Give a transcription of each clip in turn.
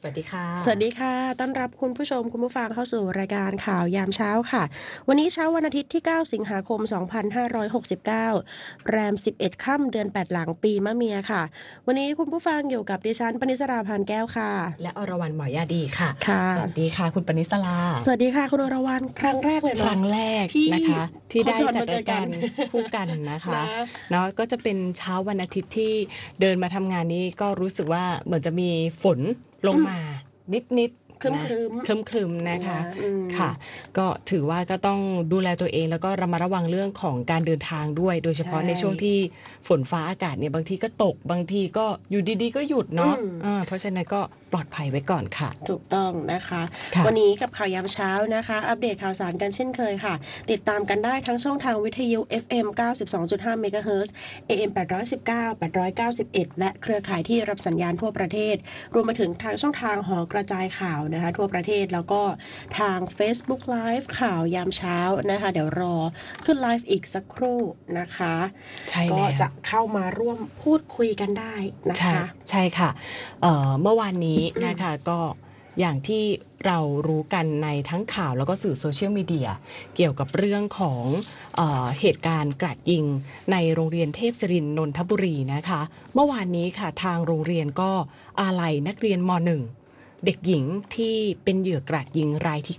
สวัสดีค่ะสวัสดีค่ะต้อนรับคุณผู้ชมคุณผู้ฟังเข้าสู่รายการข่าวยามเช้าค่ะวันนี้เช้าวันอาทิตย์ที่9สิงหาคม2569แรม11ค่ำเดือน8หลังปีมะเมียค่ะวันนี้คุณผู้ฟังอยู่กับดิฉันปณิสราพานแก้วค่ะและอรวรรณหมอยาดีค่ะค่ะสวัสดีค่ะคุณปณิสราสวัสดีค่ะคุณอรวรรณครั้งแรกเลยเนาะครั้งแรกนะคะที่ได้จัดรายการคู่กันนะคะเนาะก็จะเป็นเช้าวันอาทิตย์ที่เดินมาทำงานนี้ก็รู้สึกว่าเหมือนจะมีฝนลงมานิดครึ้มๆนะคะค่ะก็ถือว่าก็ต้องดูแลตัวเองแล้วก็ระมัดระวังเรื่องของการเดินทางด้วยโดยเฉพาะในช่วงที่ฝนฟ้าอากาศเนี่ยบางทีก็ตกบางทีก็อยู่ดีๆก็หยุดเนาะเพราะฉะนั้นก็ปลอดภัยไว้ก่อนค่ะถูกต้องนะคะวันนี้กับข่าวยามเช้านะคะอัปเดตข่าวสารกันเช่นเคยค่ะติดตามกันได้ทั้งช่องทางวิทยุ FM 92.5 เมกะเฮิรตซ์ AM 819 891และเครือข่ายที่รับสัญญาณทั่วประเทศรวมไปถึงทางช่องทางหอกระจายข่าวนะคะทั่วประเทศแล้วก็ทาง Facebook Live ข่าวยามเช้านะคะเดี๋ยวรอขึ้นไลฟ์อีกสักครู่นะคะก็จะเข้ามาร่วมพูดคุยกันได้นะคะใช่ค่ะเมื่อวานนี้นะคะก็อย่างที่เรารู้กันในทั้งข่าวแล้วก็สื่อโซเชียลมีเดียเกี่ยวกับเรื่องของเหตุการณ์กราดยิงในโรงเรียนเทพศิรินทร์นนทบุรีนะคะเมื่อวานนี้ค่ะทางโรงเรียนก็อาลัยนักเรียนม.1เด็กหญิงที่เป็นเหยื่อกราดยิงรายที่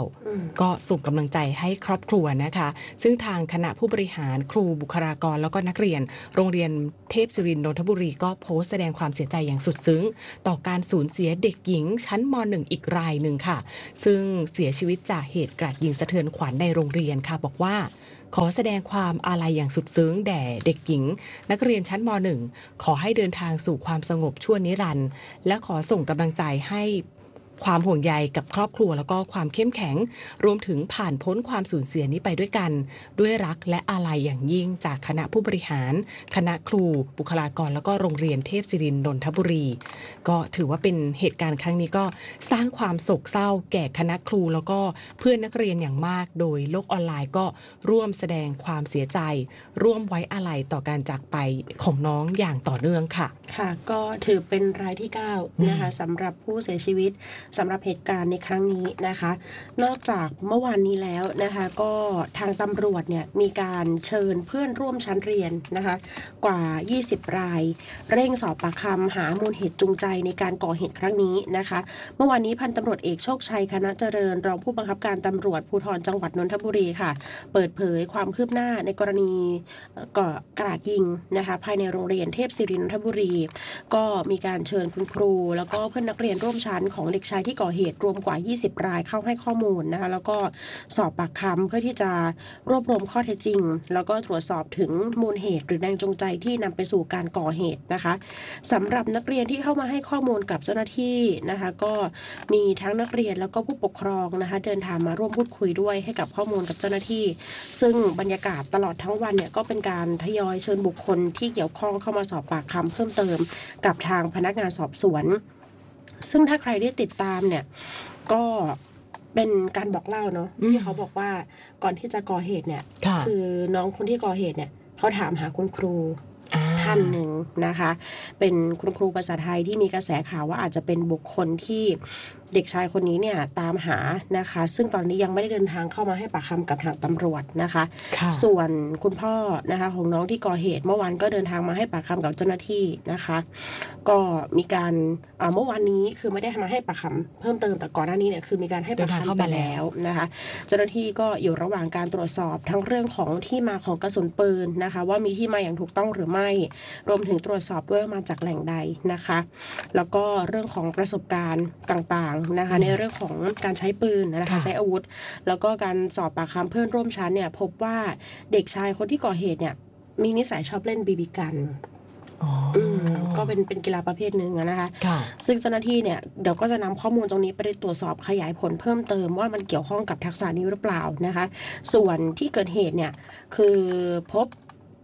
9ก็ส่งกำลังใจให้ครอบครัวนะคะซึ่งทางคณะผู้บริหารครูบุคลากรแล้วก็นักเรียนโรงเรียนเทพศิรินทร์นนทบุรีก็โพสต์แสดงความเสียใจอย่างสุดซึ้งต่อการสูญเสียเด็กหญิงชั้นม.1 อีกรายหนึ่งค่ะซึ่งเสียชีวิตจากเหตุกราดยิงสะเทือนขวัญในโรงเรียนค่ะบอกว่าขอแสดงความอาลัยอย่างสุดซึ้งแด่เด็กหญิงนักเรียนชั้นม.1 ขอให้เดินทางสู่ความสงบชั่วนิรันดร์และขอส่งกำลังใจให้ความห่วงใยกับครอบครัวแล้วก็ความเข้มแข็งรวมถึงผ่านพ้นความสูญเสียนี้ไปด้วยกันด้วยรักและอาลัยอย่างยิ่งจากคณะผู้บริหารคณะครูบุคลากรแล้วก็โรงเรียนเทพศิรินทร์นนทบุรีก็ถือว่าเป็นเหตุการณ์ครั้งนี้ก็สร้างความโศกเศร้าแก่คณะครูแล้วก็เพื่อนนักเรียนอย่างมากโดยโลกออนไลน์ก็ร่วมแสดงความเสียใจร่วมไว้อาลัยต่อการจากไปของน้องอย่างต่อเนื่องค่ะค่ะก็ถือเป็นรายที่9นะคะสำหรับผู้เสียชีวิตสำหรับเหตุการณ์ในครั้งนี้นะคะนอกจากเมื่อวานนี้แล้วนะคะก็ทางตำรวจเนี่ยมีการเชิญเพื่อนร่วมชั้นเรียนนะคะกว่า20รายเร่งสอบปากคำหามูลเหตุจูงใจในการก่อเหตุครั้งนี้นะคะเมื่อวานนี้พันตำรวจเอกโชคชัยคณะเจริญรองผู้บังคับการตำรวจภูธรจังหวัดนนทบุรีค่ะเปิดเผยความคืบหน้าในกรณีกราดยิงนะคะภายในโรงเรียนเทพศิรินทร์นนทบุรีก็มีการเชิญคุณครูแล้วก็เพื่อนนักเรียนร่วมชั้นของเด็กชายที่ก่อเหตุรวมกว่า20รายเข้าให้ข้อมูลนะคะแล้วก็สอบปากคำเพื่อที่จะรวบรวมข้อเท็จจริงแล้วก็ตรวจสอบถึงมูลเหตุหรือแรงจูงใจที่นำไปสู่การก่อเหตุนะคะสำหรับนักเรียนที่เข้ามาให้ข้อมูลกับเจ้าหน้าที่นะคะก็มีทั้งนักเรียนแล้วก็ผู้ปกครองนะคะเดินทางมาร่วมพูดคุยด้วยให้กับข้อมูลกับเจ้าหน้าที่ซึ่งบรรยากาศตลอดทั้งวันเนี่ยก็เป็นการทยอยเชิญบุคคลที่เกี่ยวข้องเข้ามาสอบปากคำเพิ่มเติมกับทางพนักงานสอบสวนซึ่งถ้าใครได้ติดตามเนี่ยก็เป็นการบอกเล่าเนาะที่เขาบอกว่าก่อนที่จะก่อเหตุเนี่ยคือน้องคนที่ก่อเหตุเนี่ยเขาถามหาคุณครูท่านหนึ่งนะคะเป็นคุณครูภาษาไทยที่มีกระแสข่าวว่าอาจจะเป็นบุคคลที่เด็กชายคนนี้เนี่ยตามหานะคะซึ่งตอนนี้ยังไม่ได้เดินทางเข้ามาให้ปากคำกับทางตำรวจนะคะส่วนคุณพ่อนะคะของน้องที่ก่อเหตุเมื่อวานก็เดินทางมาให้ปากคำกับเจ้าหน้าที่นะคะก็มีการเมื่อวานนี้คือไม่ได้มาให้ปากคำเพิ่มเติมแต่ก่อนหน้านี้เนี่ยคือมีการให้ปากคำไปแล้วนะคะเจ้าหน้าที่ก็อยู่ระหว่างการตรวจสอบทั้งเรื่องของที่มาของกระสุนปืนนะคะว่ามีที่มาอย่างถูกต้องหรือไม่รวมถึงตรวจสอบด้วยมาจากแหล่งใดนะคะแล้วก็เรื่องของประสบการณ์ต่างๆนะคะในเรื่องของการใช้ปืนนะคะใช้อาวุธแล้วก็การสอบปากคำเพื่อนร่วมชั้นเนี่ยพบว่าเด็กชายคนที่ก่อเหตุเนี่ยมีนิสัยชอบเล่นบีบีกันก็เป็นกีฬาประเภทหนึ่งนะคะซึ่งเจ้าหน้าที่เนี่ยเดี๋ยวก็จะนำข้อมูลตรงนี้ไปตรวจสอบขยายผลเพิ่มเติมว่ามันเกี่ยวข้องกับทักษะนี้หรือเปล่านะคะส่วนที่เกิดเหตุเนี่ยคือพบ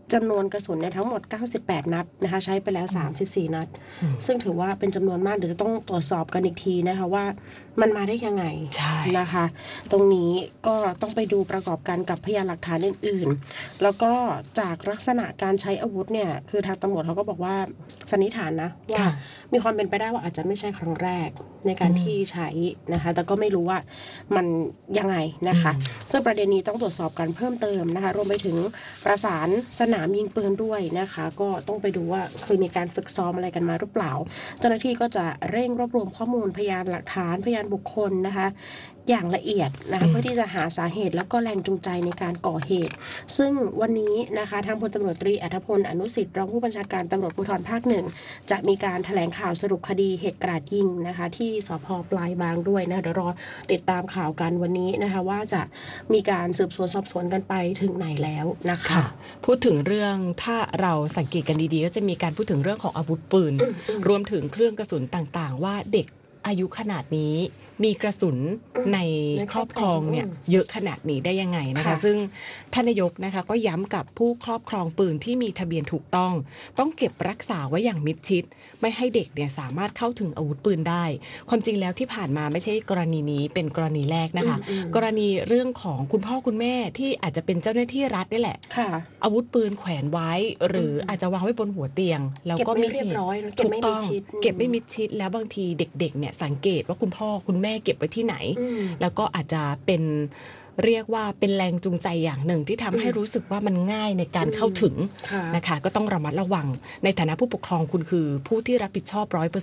จำนวนกระสุนเนี่ยทั้งหมด98นัดนะคะใช้ไปแล้ว34นัดซึ่งถือว่าเป็นจำนวนมากเดี๋ยวจะต้องตรวจสอบกันอีกทีนะคะว่ามันมาได้ยังไงนะคะตรงนี้ก็ต้องไปดูประกอบกันกับพยานหลักฐานอื่นๆแล้วก็จากลักษณะการใช้อาวุธเนี่ยคือทางตำรวจเขาก็บอกว่าสันนิษฐานนะว่ามีความเป็นไปได้ว่าอาจจะไม่ใช่ครั้งแรกในการที่ใช้นะคะแต่ก็ไม่รู้ว่ามันยังไงนะคะซึ่งประเด็นนี้ต้องตรวจสอบกันเพิ่มเติมนะคะรวมไปถึงประสานสนามยิงปืนด้วยนะคะก็ต้องไปดูว่าเคยมีการฝึกซ้อมอะไรกันมาหรือเปล่าเจ้าหน้าที่ก็จะเร่งรวบรวมข้อมูลพยานหลักฐานพยานบุคคลนะคะอย่างละเอียดนะคะเพื่อที่จะหาสาเหตุแล้วก็แรงจูงใจในการก่อเหตุซึ่งวันนี้นะคะทางพลตำรวจตรีอัธพลอนุสิทธิ์รองผู้บัญชาการตำรวจภูธรภาค 1จะมีการแถลงข่าวสรุปคดีเหตุกราดยิงนะคะที่สภ.ปลายบางด้วยนะเดี๋ยวรอติดตามข่าวกันวันนี้นะคะว่าจะมีการสืบสวนสอบสวนกันไปถึงไหนแล้วนะคะพูดถึงเรื่องถ้าเราสังเกตกันดีๆก็จะมีการพูดถึงเรื่องของอาวุธปืนรวมถึงเครื่องกระสุนต่างๆว่าเด็กอายุขนาดนี้มีกระสุนในครอบครองเนี่ยเยอะขนาดนี้ได้ยังไงนะคะซึ่งท่านนายกนะคะก็ย้ำกับผู้ครอบครองปืนที่มีทะเบียนถูกต้องเก็บรักษาไว้อย่างมิดชิดไม่ให้เด็กเนี่ยสามารถเข้าถึงอาวุธปืนได้ความจริงแล้วที่ผ่านมาไม่ใช่กรณีนี้เป็นกรณีแรกนะคะกรณีเรื่องของคุณพ่อคุณแม่ที่อาจจะเป็นเจ้าหน้าที่รัฐนี่แหละอาวุธปืนแขวนไว้หรืออาจจะวางไว้บนหัวเตียงแล้วก็ไม่เรียบร้อยถูกต้องเก็บไม่มิดชิดแล้วบางทีเด็กๆเนี่ยสังเกตว่าคุณพ่อคุณแม่เก็บไว้ที่ไหนแล้วก็อาจจะเป็นเรียกว่าเป็นแรงจูงใจอย่างหนึ่งที่ทำให้รู้สึกว่ามันง่ายในการเข้าถึงนะคะก็ต้องระมัดระวังในฐานะผู้ปกครองคุณคือผู้ที่รับผิดชอบ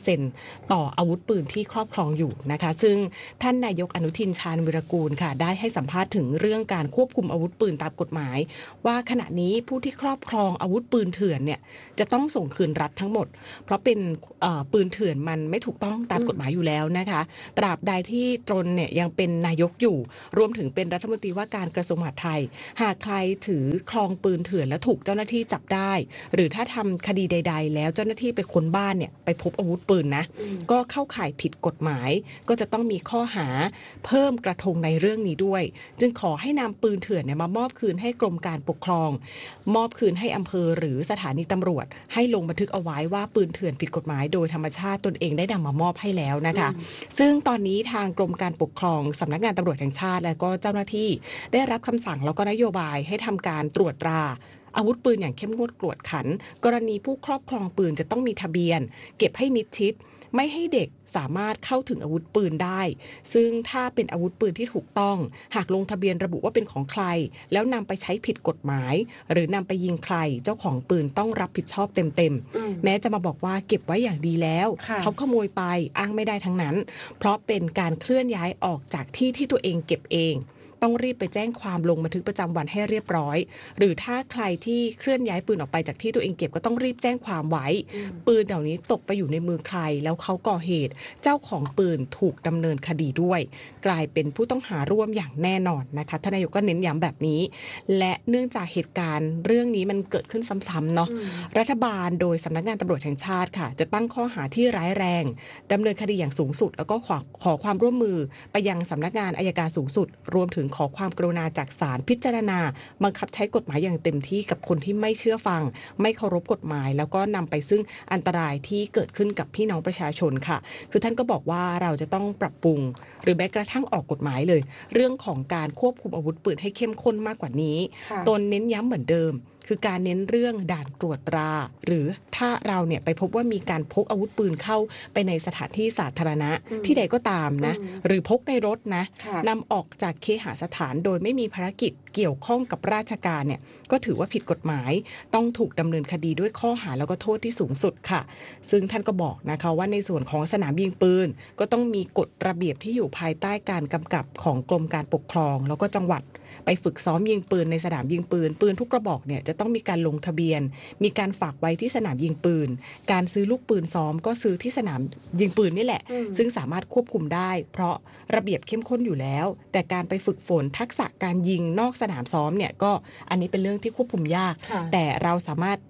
100% ต่ออาวุธปืนที่ครอบครองอยู่นะคะซึ่งท่านนายกอนุทินชาญวิรากูลค่ะได้ให้สัมภาษณ์ถึงเรื่องการควบคุมอาวุธปืนตามกฎหมายว่าขณะนี้ผู้ที่ครอบครองอาวุธปืนเถื่อนเนี่ยจะต้องส่งคืนรัฐทั้งหมดเพราะเป็นปืนเถื่อนมันไม่ถูกต้องตามกฎหมายอยู่แล้วนะคะตราบใดที่ตนเนี่ยยังเป็นนายกอยู่รวมถึงเป็นรัฐมนตรีว่าการกระทรวงมหาดไทยหากใครถือครองปืนเถื่อนแล้วถูกเจ้าหน้าที่จับได้หรือถ้าทำคดีใดๆแล้วเจ้าหน้าที่ไปค้นบ้านเนี่ยไปพบอาวุธปืนนะก็เข้าข่ายผิดกฎหมายก็จะต้องมีข้อหาเพิ่มกระทงในเรื่องนี้ด้วยจึงขอให้นำปืนเถื่อนเนี่ยมามอบคืนให้กรมการปกครองมอบคืนให้อำเภอหรือสถานีตำรวจให้ลงบันทึกเอาไว้ว่าปืนเถื่อนผิดกฎหมายโดยธรรมชาติตนเองได้นำมามอบให้แล้วนะคะซึ่งตอนนี้ทางกรมการปกครองสำนักงานตำรวจแห่งชาติและก็เจ้าหน้าที่ได้รับคำสั่งแล้วก็นโยบายให้ทำการตรวจตราอาวุธปืนอย่างเข้มงวดกวดขันกรณีผู้ครอบครองปืนจะต้องมีทะเบียนเก็บให้มิดชิดไม่ให้เด็กสามารถเข้าถึงอาวุธปืนได้ซึ่งถ้าเป็นอาวุธปืนที่ถูกต้องหากลงทะเบียนระบุว่าเป็นของใครแล้วนำไปใช้ผิดกฎหมายหรือนำไปยิงใครเจ้าของปืนต้องรับผิดชอบเต็มๆแม้จะมาบอกว่าเก็บไว้อย่างดีแล้วเขาขโมยไปอ้างไม่ได้ทั้งนั้นเพราะเป็นการเคลื่อนย้ายออกจากที่ที่ตัวเองเก็บเองต้องรีบไปแจ้งความลงบันทึกประจำวันให้เรียบร้อยหรือถ้าใครที่เคลื่อนย้ายปืนออกไปจากที่ตัวเองเก็บก็ต้องรีบแจ้งความไว้ปืนเหล่านี้ตกไปอยู่ในมือใครแล้วเขาก่อเหตุเจ้าของปืนถูกดำเนินคดีด้วยกลายเป็นผู้ต้องหาร่วมอย่างแน่นอนนะคะทนายกก็เน้นย้ำแบบนี้และเนื่องจากเหตุการณ์เรื่องนี้มันเกิดขึ้นซ้ำๆเนาะรัฐบาลโดยสำนักงานตำรวจแห่งชาติค่ะจะตั้งข้อหาที่ร้ายแรงดำเนินคดีอย่างสูงสุดแล้วก็ขอความร่วมมือไปยังสำนักงานอัยการสูงสุดรวมถึงขอความกรุณาจากศาลพิจารณาบังคับใช้กฎหมายอย่างเต็มที่กับคนที่ไม่เชื่อฟังไม่เคารพกฎหมายแล้วก็นำไปซึ่งอันตรายที่เกิดขึ้นกับพี่น้องประชาชนค่ะคือท่านก็บอกว่าเราจะต้องปรับปรุงหรือแม้กระทั่งออกกฎหมายเลยเรื่องของการควบคุมอาวุธปืนให้เข้มข้นมากกว่านี้ตนเน้นย้ำเหมือนเดิมคือการเน้นเรื่องด่านตรวจตราหรือถ้าเราเนี่ยไปพบว่ามีการพกอาวุธปืนเข้าไปในสถานที่สาธารณะที่ใดก็ตามนะหรือพกในรถนะนำออกจากเคหสถานโดยไม่มีภารกิจเกี่ยวข้องกับราชการเนี่ยก็ถือว่าผิดกฎหมายต้องถูกดำเนินคดีด้วยข้อหาแล้วก็โทษที่สูงสุดค่ะซึ่งท่านก็บอกนะคะว่าในส่วนของสนามยิงปืนก็ต้องมีกฎระเบียบที่อยู่ภายใต้การกำกับของกรมการปกครองแล้วก็จังหวัดไปฝึกซ้อมยิงปืนในสนามยิงปืนทุกกระบอกเนี่ยจะต้องมีการลงทะเบียนมีการฝากไว้ที่สนามยิงปืนการซื้อลูกปืนซ้อมก็ซื้อที่สนามยิงปืนนี่แหละซึ่งสามารถควบคุมได้เพราะระเบียบเข้มข้นอยู่แล้วแต่การไปฝึกฝนทักษะการยิงนอกสนามซ้อมเนี่ยก็อันนี้เป็นเรื่องที่ควบคุมยากแต่เราสามารถ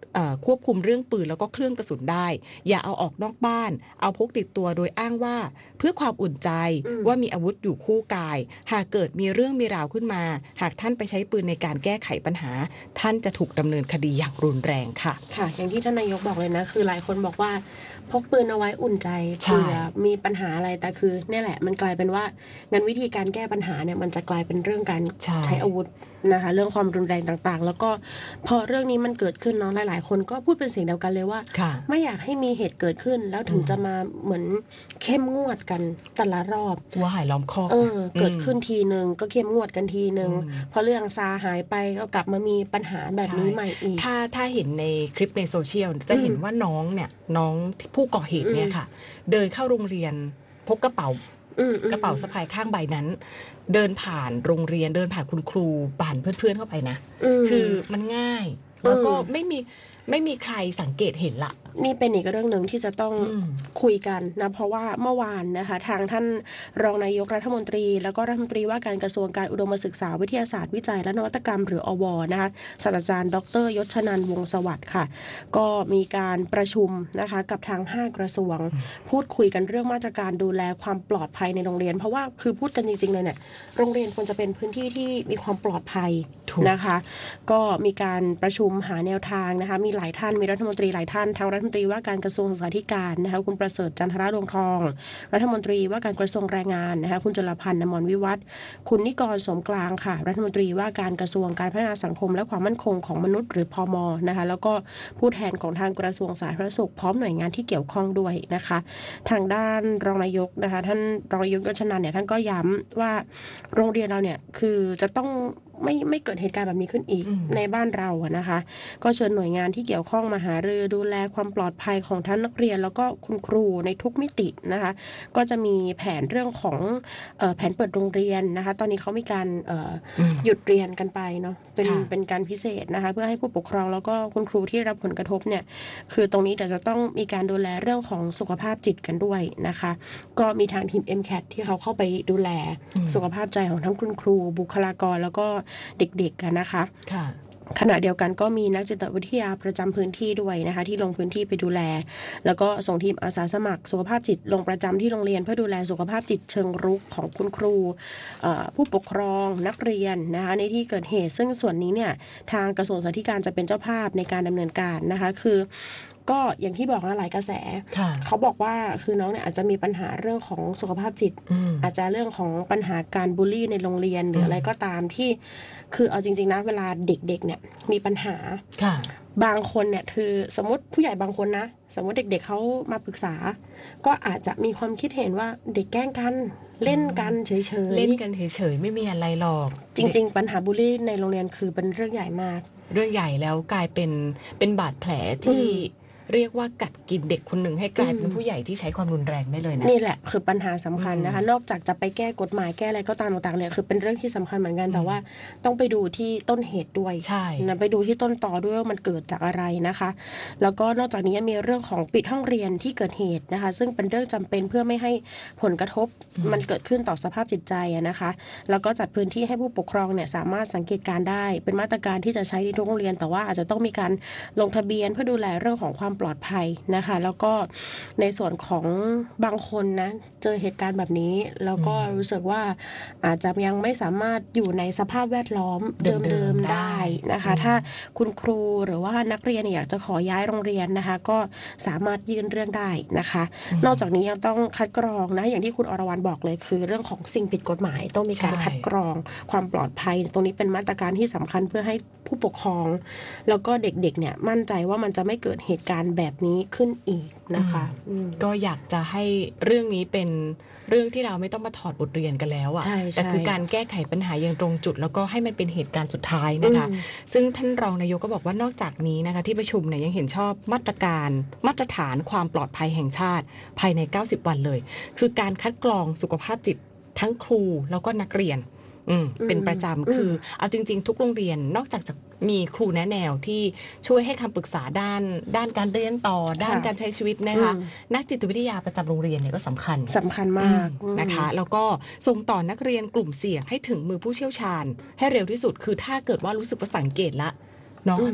ควบคุมเรื่องปืนแล้วก็เครื่องกระสุนได้อย่าเอาออกนอกบ้านเอาพกติดตัวโดยอ้างว่าเพื่อความอุ่นใจว่ามีอาวุธอยู่คู่กายหากเกิดมีเรื่องมีราวขึ้นมาหากท่านไปใช้ปืนในการแก้ไขปัญหาท่านจะถูกดำเนินคดีอย่างรุนแรงค่ะค่ะอย่างที่ท่านนายกบอกเลยนะคือหลายคนบอกว่าพกปืนเอาไว้อุ่นใจเผื่อมีปัญหาอะไรแต่คือเนี่ยแหละมันกลายเป็นว่างั้นวิธีการแก้ปัญหาเนี่ยมันจะกลายเป็นเรื่องการใช้อาวุธนะคะเรื่องความรุนแรงต่างๆแล้วก็พอเรื่องนี้มันเกิดขึ้นเนาะหลายๆคนก็พูดเป็นเสียงเดียวกันเลยว่าไม่อยากให้มีเหตุเกิดขึ้นแล้วถึงจะมาเหมือนเข้มงวดกันแต่ละรอบว่าหายล้อมคอกเกิดขึ้นทีนึงก็เข้มงวดกันทีนึงพอเรื่องซาหายไปก็กลับมามีปัญหาแบบนี้ใหม่อีกถ้าเห็นในคลิปในโซเชียลจะเห็นว่าน้องผู้ก่อเหตุเนี่ยค่ะเดินเข้าโรงเรียนพกกระเป๋าสะพายข้างใบนั้นเดินผ่านโรงเรียนเดินผ่านคุณครูผ่านเพื่อนๆเข้าไปนะคือมันง่ายแล้วก็ไม่มีใครสังเกตเห็นละนี่เป็นอีกเรื่องหนึ่งที่จะต้องคุยกันนะเพราะว่าเมื่อวานนะคะทางท่านรองนายกรัฐมนตรีแล้วก็รัฐมนตรีว่าการกระทรวงการอุดมศึกษาวิทยาศาสตร์วิจัยและนวัตกรรมหรืออวนะคะศาสตราจารย์ดร.ยศชนันท์วงศ์สวัสดิ์ค่ะก็มีการประชุมนะคะกับทาง5กระทรวงพูดคุยกันเรื่องมาตรการดูแลความปลอดภัยในโรงเรียนเพราะว่าคือพูดกันจริงๆเลยเนี่ยโรงเรียนควรจะเป็นพื้นที่ที่มีความปลอดภัยนะคะก็มีการประชุมหาแนวทางนะคะมีหลายท่านมีรัฐมนตรีหลายท่านทางรัฐมนตรีว่าการกระทรวงศึกษาธิการนะคะคุณประเสริฐจันทรดวงทองรัฐมนตรีว่าการกระทรวงแรงงานนะคะคุณจุลพันธ์ อมรวิวัฒน์คุณนิกร สมกลางค่ะรัฐมนตรีว่าการกระทรวงการพัฒนาสังคมและความมั่นคงของมนุษย์หรือพม.นะคะแล้วก็ผู้แทนของทางกระทรวงสาธารณสุขพร้อมหน่วยงานที่เกี่ยวข้องด้วยนะคะทางด้านรองนายกนะคะท่านรองนายกยศชนันท์เนี่ยท่านก็ย้ำว่าโรงเรียนเราเนี่ยคือจะต้องไม่เกิดเหตุการณ์แบบนี้ขึ้นอีกในบ้านเราอะนะคะก็เชิญหน่วยงานที่เกี่ยวข้องมาหารือดูแลความปลอดภัยของทั้งนักเรียนแล้วก็คุณครูในทุกมิตินะคะก็จะมีแผนเรื่องของแผนเปิดโรงเรียนนะคะตอนนี้เขามีการหยุดเรียนกันไปเนาะเป็นการพิเศษนะคะเพื่อให้ผู้ปกครองแล้วก็คุณครูที่รับผลกระทบเนี่ยคือตรงนี้เดี๋ยวจะต้องมีการดูแลเรื่องของสุขภาพจิตกันด้วยนะคะก็มีทางทีม MCAT ที่เขาเข้าไปดูแลสุขภาพใจของทั้งคุณครูบุคลากรแล้วก็เด็กๆกันนะคะขณะเดียวกันก็มีนักจิตวิทยาประจำพื้นที่ด้วยนะคะที่ลงพื้นที่ไปดูแลแล้วก็ส่งทีมอาสาสมัครสุขภาพจิตลงประจำที่โรงเรียนเพื่อดูแลสุขภาพจิตเชิงรุกของคุณครูผู้ปกครองนักเรียนนะคะในที่เกิดเหตุซึ่งส่วนนี้เนี่ยทางกระทรวงศึกษาธิการจะเป็นเจ้าภาพในการดำเนินการนะคะคือก็อย่างที่บอกนะหลายกระแสเขาบอกว่าคือน้องเนี่ยอาจจะมีปัญหาเรื่องของสุขภาพจิตอาจจะเรื่องของปัญหาการบูลลี่ในโรงเรียนหรืออะไรก็ตามที่คือเอาจริงๆนะเวลาเด็กๆเนี่ยมีปัญหาบางคนเนี่ยคือสมมติผู้ใหญ่บางคนนะสมมติเด็กๆเขามาปรึกษาก็อาจจะมีความคิดเห็นว่าเด็กแกล้งกันเล่นกันเฉยๆเล่นกันเฉยๆไม่มีอะไรหรอกจริงๆปัญหาบูลลี่ในโรงเรียนคือเป็นเรื่องใหญ่มากเรื่องใหญ่แล้วกลายเป็นบาดแผลที่เรียกว่ากัดกินเด็กคนหนึ่งให้กลายเป็นผู้ใหญ่ที่ใช้ความรุนแรงได้เลยนะนี่แหละคือปัญหาสำคัญนะคะนอกจากจะไปแก้กฎหมายแก้อะไรก็ตามต่างๆเนี่ยคือเป็นเรื่องที่สำคัญเหมือนกันแต่ว่าต้องไปดูที่ต้นเหตุด้วยใช่นะไปดูที่ต้นตอด้วยว่ามันเกิดจากอะไรนะคะแล้วก็นอกจากนี้มีเรื่องของปิดห้องเรียนที่เกิดเหตุนะคะซึ่งเป็นเรื่องจำเป็นเพื่อไม่ให้ผลกระทบมันเกิดขึ้นต่อสภาพจิตใจนะคะแล้วก็จัดพื้นที่ให้ผู้ปกครองเนี่ยสามารถสังเกตการได้เป็นมาตรการที่จะใช้ในทุกโรงเรียนแต่ว่าอาจจะต้องมีการลงทะเบียนเพื่อดูแลเรื่องของความปลอดภัยนะคะแล้วก็ในส่วนของบางคนนะเจอเหตุการณ์แบบนี้แล้วก็รู้สึกว่าอาจจะยังไม่สามารถอยู่ในสภาพแวดล้อมเดิมๆได้นะคะถ้าคุณครูหรือว่านักเรียนอยากจะขอย้ายโรงเรียนนะคะก็สามารถยื่นเรื่องได้นะคะนอกจากนี้ยังต้องคัดกรองนะอย่างที่คุณอรวรรณบอกเลยคือเรื่องของสิ่งผิดกฎหมายต้องมีการคัดกรองความปลอดภัยตรงนี้เป็นมาตรการที่สำคัญเพื่อให้ผู้ปกครองแล้วก็เด็กๆเนี่ยมั่นใจว่ามันจะไม่เกิดเหตุการณ์แบบนี้ขึ้นอีกนะคะก็อยากจะให้เรื่องนี้เป็นเรื่องที่เราไม่ต้องมาถอดบทเรียนกันแล้วอ่ะแต่คือการแก้ไขปัญหาอย่างตรงจุดแล้วก็ให้มันเป็นเหตุการณ์สุดท้ายนะคะซึ่งท่านรองนายกก็บอกว่านอกจากนี้นะคะที่ประชุมเนี่ยยังเห็นชอบมาตรฐานความปลอดภัยแห่งชาติภายใน90วันเลยคือการคัดกรองสุขภาพจิตทั้งครูแล้วก็นักเรียนเป็นประจำคือเอาจริงๆทุกโรงเรียนนอกจากจะมีครูแนะแนวที่ช่วยให้คำปรึกษาด้านการเรียนต่อด้านการใช้ชีวิตนะคะนักจิตวิทยาประจำโรงเรียนเนี่ยก็สำคัญมากนะคะแล้วก็ส่งต่อนักเรียนกลุ่มเสี่ยงให้ถึงมือผู้เชี่ยวชาญให้เร็วที่สุดคือถ้าเกิดว่ารู้สึกว่าสังเกตละน้องมัน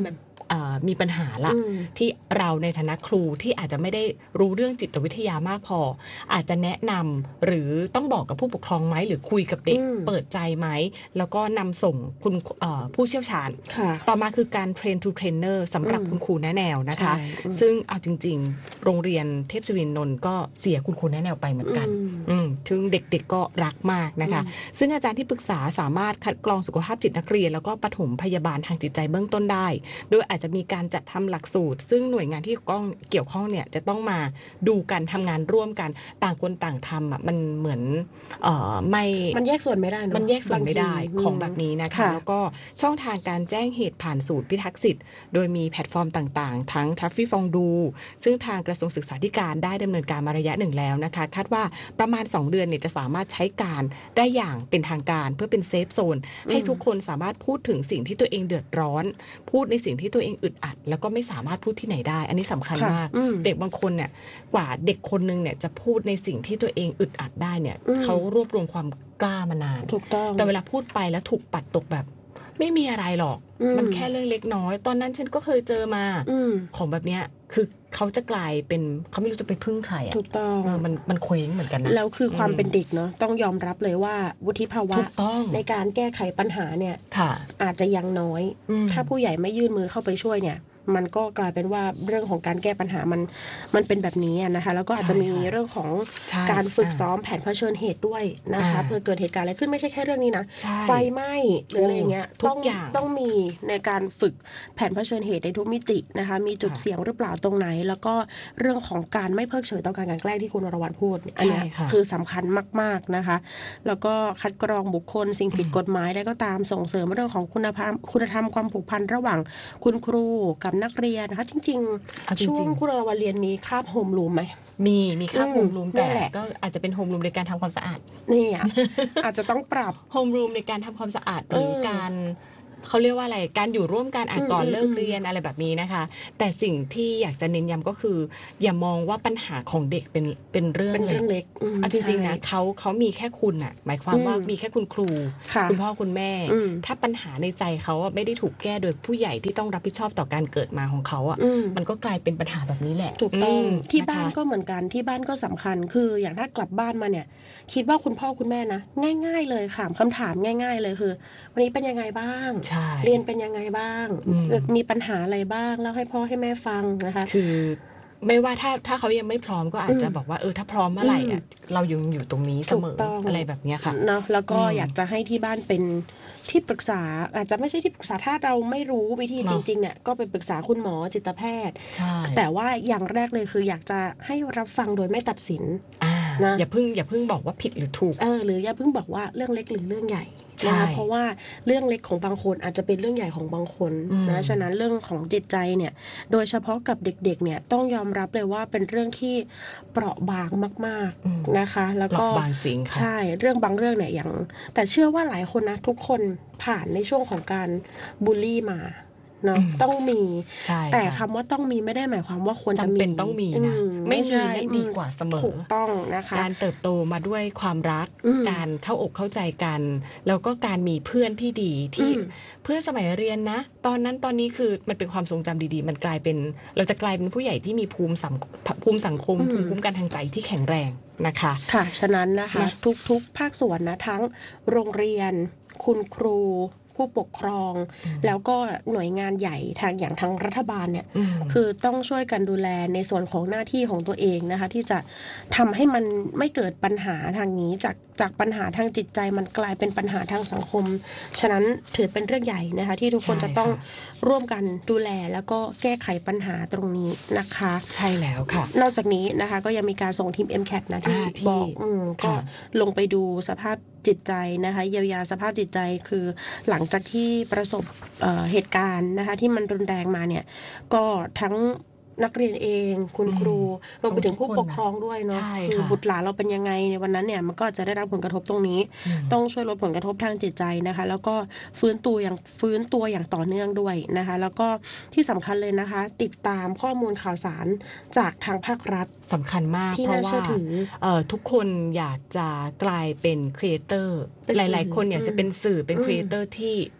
มีปัญหาละที่เราในฐานะครูที่อาจจะไม่ได้รู้เรื่องจิตวิทยามากพออาจจะแนะนำหรือต้องบอกกับผู้ปกครองไหมหรือคุยกับเด็กเปิดใจไหมแล้วก็นำส่งคุณผู้เชี่ยวชาญต่อมาคือการเทรนทูเทรนเนอร์สำหรับคุณครูแนะแนวนะคะซึ่งเอาจริงๆโรงเรียนเทพศิรินนท์ก็เสียคุณครูแนะแนวไปเหมือนกันถึงเด็กๆก็รักมากนะคะซึ่งอาจารย์ที่ปรึกษาสามารถคัดกรองสุขภาพจิตนักเรียนแล้วก็ปฐมพยาบาลทางจิตใจเบื้องต้นได้โดยอาจจะมีการจัดทำหลักสูตรซึ่งหน่วยงานที่เกี่ยวข้องเนี่ยจะต้องมาดูกันทำงานร่วมกันต่างคนต่างทำอ่ะมันเหมือนมันแยกส่วนไม่ได้มันแยกส่วนไม่ได้ของแบบนี้นะคะแล้วก็ช่องทางการแจ้งเหตุผ่านศูนย์พิทักษ์สิทธิ์โดยมีแพลตฟอร์มต่างๆทั้งทัฟฟี่ฟองดูซึ่งทางกระทรวงศึกษาธิการได้ดำเนินการมาระยะหนึ่งแล้วนะคะคาดว่าประมาณ2เดือนเนี่ยจะสามารถใช้การได้อย่างเป็นทางการเพื่อเป็นเซฟโซนให้ทุกคนสามารถพูดถึงสิ่งที่ตัวเองเดือดร้อนพูดในสิ่งที่ตัวเองอึดอัดแล้วก็ไม่สามารถพูดที่ไหนได้อันนี้สำคัญมากเด็กบางคนเนี่ยกว่าเด็กคนนึงเนี่ยจะพูดในสิ่งที่ตัวเองอึดอัดได้เนี่ยเขารวบรวมความกล้ามานานถูกต้องแต่เวลาพูดไปแล้วถูกปัดตกแบบไม่มีอะไรหรอกมันแค่เรื่องเล็กน้อยตอนนั้นฉันก็เคยเจอมาของแบบเนี้ยคือเขาจะกลายเป็นเขาไม่รู้จะไปพึ่งใครอ่ะถูกต้องมันเคว้งเหมือนกันนะแล้วคือความเป็นเด็กเนาะต้องยอมรับเลยว่าวุฒิภาวะในการแก้ไขปัญหาเนี่ยอาจจะยังน้อยถ้าผู้ใหญ่ไม่ยื่นมือเข้าไปช่วยเนี่ยมันก็กลายเป็นว่าเรื่องของการแก้ปัญหามันเป็นแบบนี้นะคะแล้วก็อาจจะมีเรื่องของการฝึกซ้อมแผนเผชิญเหตุด้วยนะคะเพื่อเกิดเหตุการณ์อะไรขึ้นไม่ใช่แค่เรื่องนี้นะไฟไหม้หรืออะไรอย่างเงี้ยต้องมีในการฝึกแผนเผชิญเหตุในทุกมิตินะคะมีจุดเสี่ยงหรือเปล่าตรงไหนแล้วก็เรื่องของการไม่เพิกเฉยต่อการกลั่นแกล้งที่คุณวรวรรณพูดอันนี้คือสำคัญมากๆนะคะแล้วก็คัดกรองบุคคลสิ่งผิดกฎหมายแล้วก็ตามส่งเสริมเรื่องของคุณธรรมความผูกพันระหว่างคุณครูกับนักเรียนนะคะจริงๆช่วงคุณวรวรรณเรียนมีคาบโฮมรูมไหมมีคาบโฮมรูมแต่ก็อาจจะเป็นโฮมรูมในการทำความสะอาดนี่อาจจะต้องปรับโฮมรูมในการทำความสะอาดหรือการเขาเรียกว่าอะไรการอยู่ร่วมกันก่อนเลิกเรียนอะไรแบบนี้นะคะแต่สิ่งที่อยากจะเน้นย้ำก็คืออย่ามองว่าปัญหาของเด็กเป็นเรื่องเล็กจริงๆนะเขามีแค่คุณน่ะหมายความว่ามีแค่คุณครูคุณพ่อคุณแม่ถ้าปัญหาในใจเขาไม่ได้ถูกแก้โดยผู้ใหญ่ที่ต้องรับผิดชอบต่อการเกิดมาของเขามันก็กลายเป็นปัญหาแบบนี้แหละถูกต้องที่บ้านก็เหมือนกันที่บ้านก็สำคัญคืออย่างถ้ากลับบ้านมาเนี่ยคิดว่าคุณพ่อคุณแม่นะง่ายๆเลยค่ะคำถามง่ายๆเลยคือวันนี้เป็นยังไงบ้างเรียนเป็นยังไงบ้างมีปัญหาอะไรบ้างเล่าให้พ่อให้แม่ฟังนะคะคือไม่ว่าถ้าเขายังไม่พร้อมก็อาจจะบอกว่าถ้าพร้อมเมื่อไหร่เรายังอยู่ตรงนี้เสมออะไรแบบนี้ค่ะเนาะแล้วก็อยากจะให้ที่บ้านเป็นที่ปรึกษาอาจจะไม่ใช่ที่ปรึกษาถ้าเราไม่รู้วิธีจริงๆเนี่ยก็ไปปรึกษาคุณหมอจิตแพทย์แต่ว่าอย่างแรกเลยคืออยากจะให้รับฟังโดยไม่ตัดสินนะอย่าเพิ่งบอกว่าผิดหรือถูกหรืออย่าเพิ่งบอกว่าเรื่องเล็กหรือเรื่องใหญ่นะคะเพราะว่าเรื่องเล็กของบางคนอาจจะเป็นเรื่องใหญ่ของบางคนนะฉะนั้นเรื่องของจิตใจเนี่ยโดยเฉพาะกับเด็กๆเนี่ยต้องยอมรับเลยว่าเป็นเรื่องที่เปราะบางมากๆนะคะแล้วก็บางจริงค่ะใช่เรื่องบางเรื่องเนี่ยอย่างแต่เชื่อว่าหลายคนนะทุกคนผ่านในช่วงของการบูลลี่มาเนาะต้องมีแต่คำว่าต้องมีไม่ได้หมายความว่าควรจะมีจำเป็นต้องมีนะไม่มีไม่ดีกว่าเสมอถูกต้องนะคะการเติบโตมาด้วยความรักการเข้าอกเข้าใจกันแล้วก็การมีเพื่อนที่ดีที่เพื่อนสมัยเรียนนะตอนนั้นตอนนี้คือมันเป็นความทรงจำดีๆมันกลายเป็นเราจะกลายเป็นผู้ใหญ่ที่มีภูมิสังคมภูมิคุ้มกันทางใจที่แข็งแรงนะคะค่ะฉะนั้นนะคะทุกภาคส่วนนะทั้งโรงเรียนคุณครูผู้ปกครองแล้วก็หน่วยงานใหญ่อย่างทางรัฐบาลเนี่ยคือต้องช่วยกันดูแลในส่วนของหน้าที่ของตัวเองนะคะที่จะทำให้มันไม่เกิดปัญหาทางนี้จากปัญหาทางจิตใจมันกลายเป็นปัญหาทางสังคมฉะนั้นถือเป็นเรื่องใหญ่นะคะที่ทุกคนจะต้องร่วมกันดูแลแล้วก็แก้ไขปัญหาตรงนี้นะคะใช่แล้วค่ะนอกจากนี้นะคะก็ยังมีการส่งทีม MCAT นะที่บอกก็ลงไปดูสภาพจิตใจนะคะเยียวยาสภาพจิตใจคือหลังจากที่ประสบเหตุการณ์นะคะที่มันรุนแรงมาเนี่ยก็ทั้งนักเรียนเองคุณครูรวมไปถึงผู้ปกครองด้วยเนาะคือบุตรหลานเราเป็นยังไงในวันนั้นเนี่ยมันก็จะได้รับผลกระทบตรงนี้ต้องช่วยลดผลกระทบทางจิตใจนะคะแล้วก็ฟื้นตัวอย่างต่อเนื่องด้วยนะคะแล้วก็ที่สำคัญเลยนะคะติดตามข้อมูลข่าวสารจากทางภาครัฐสำคัญมากเพราะว่าทุกคนอยากจะกลายเป็นครีเอเตอร์หลายๆคนอยากจะเป็นสื่อเป็นครีเอเตอร์ที่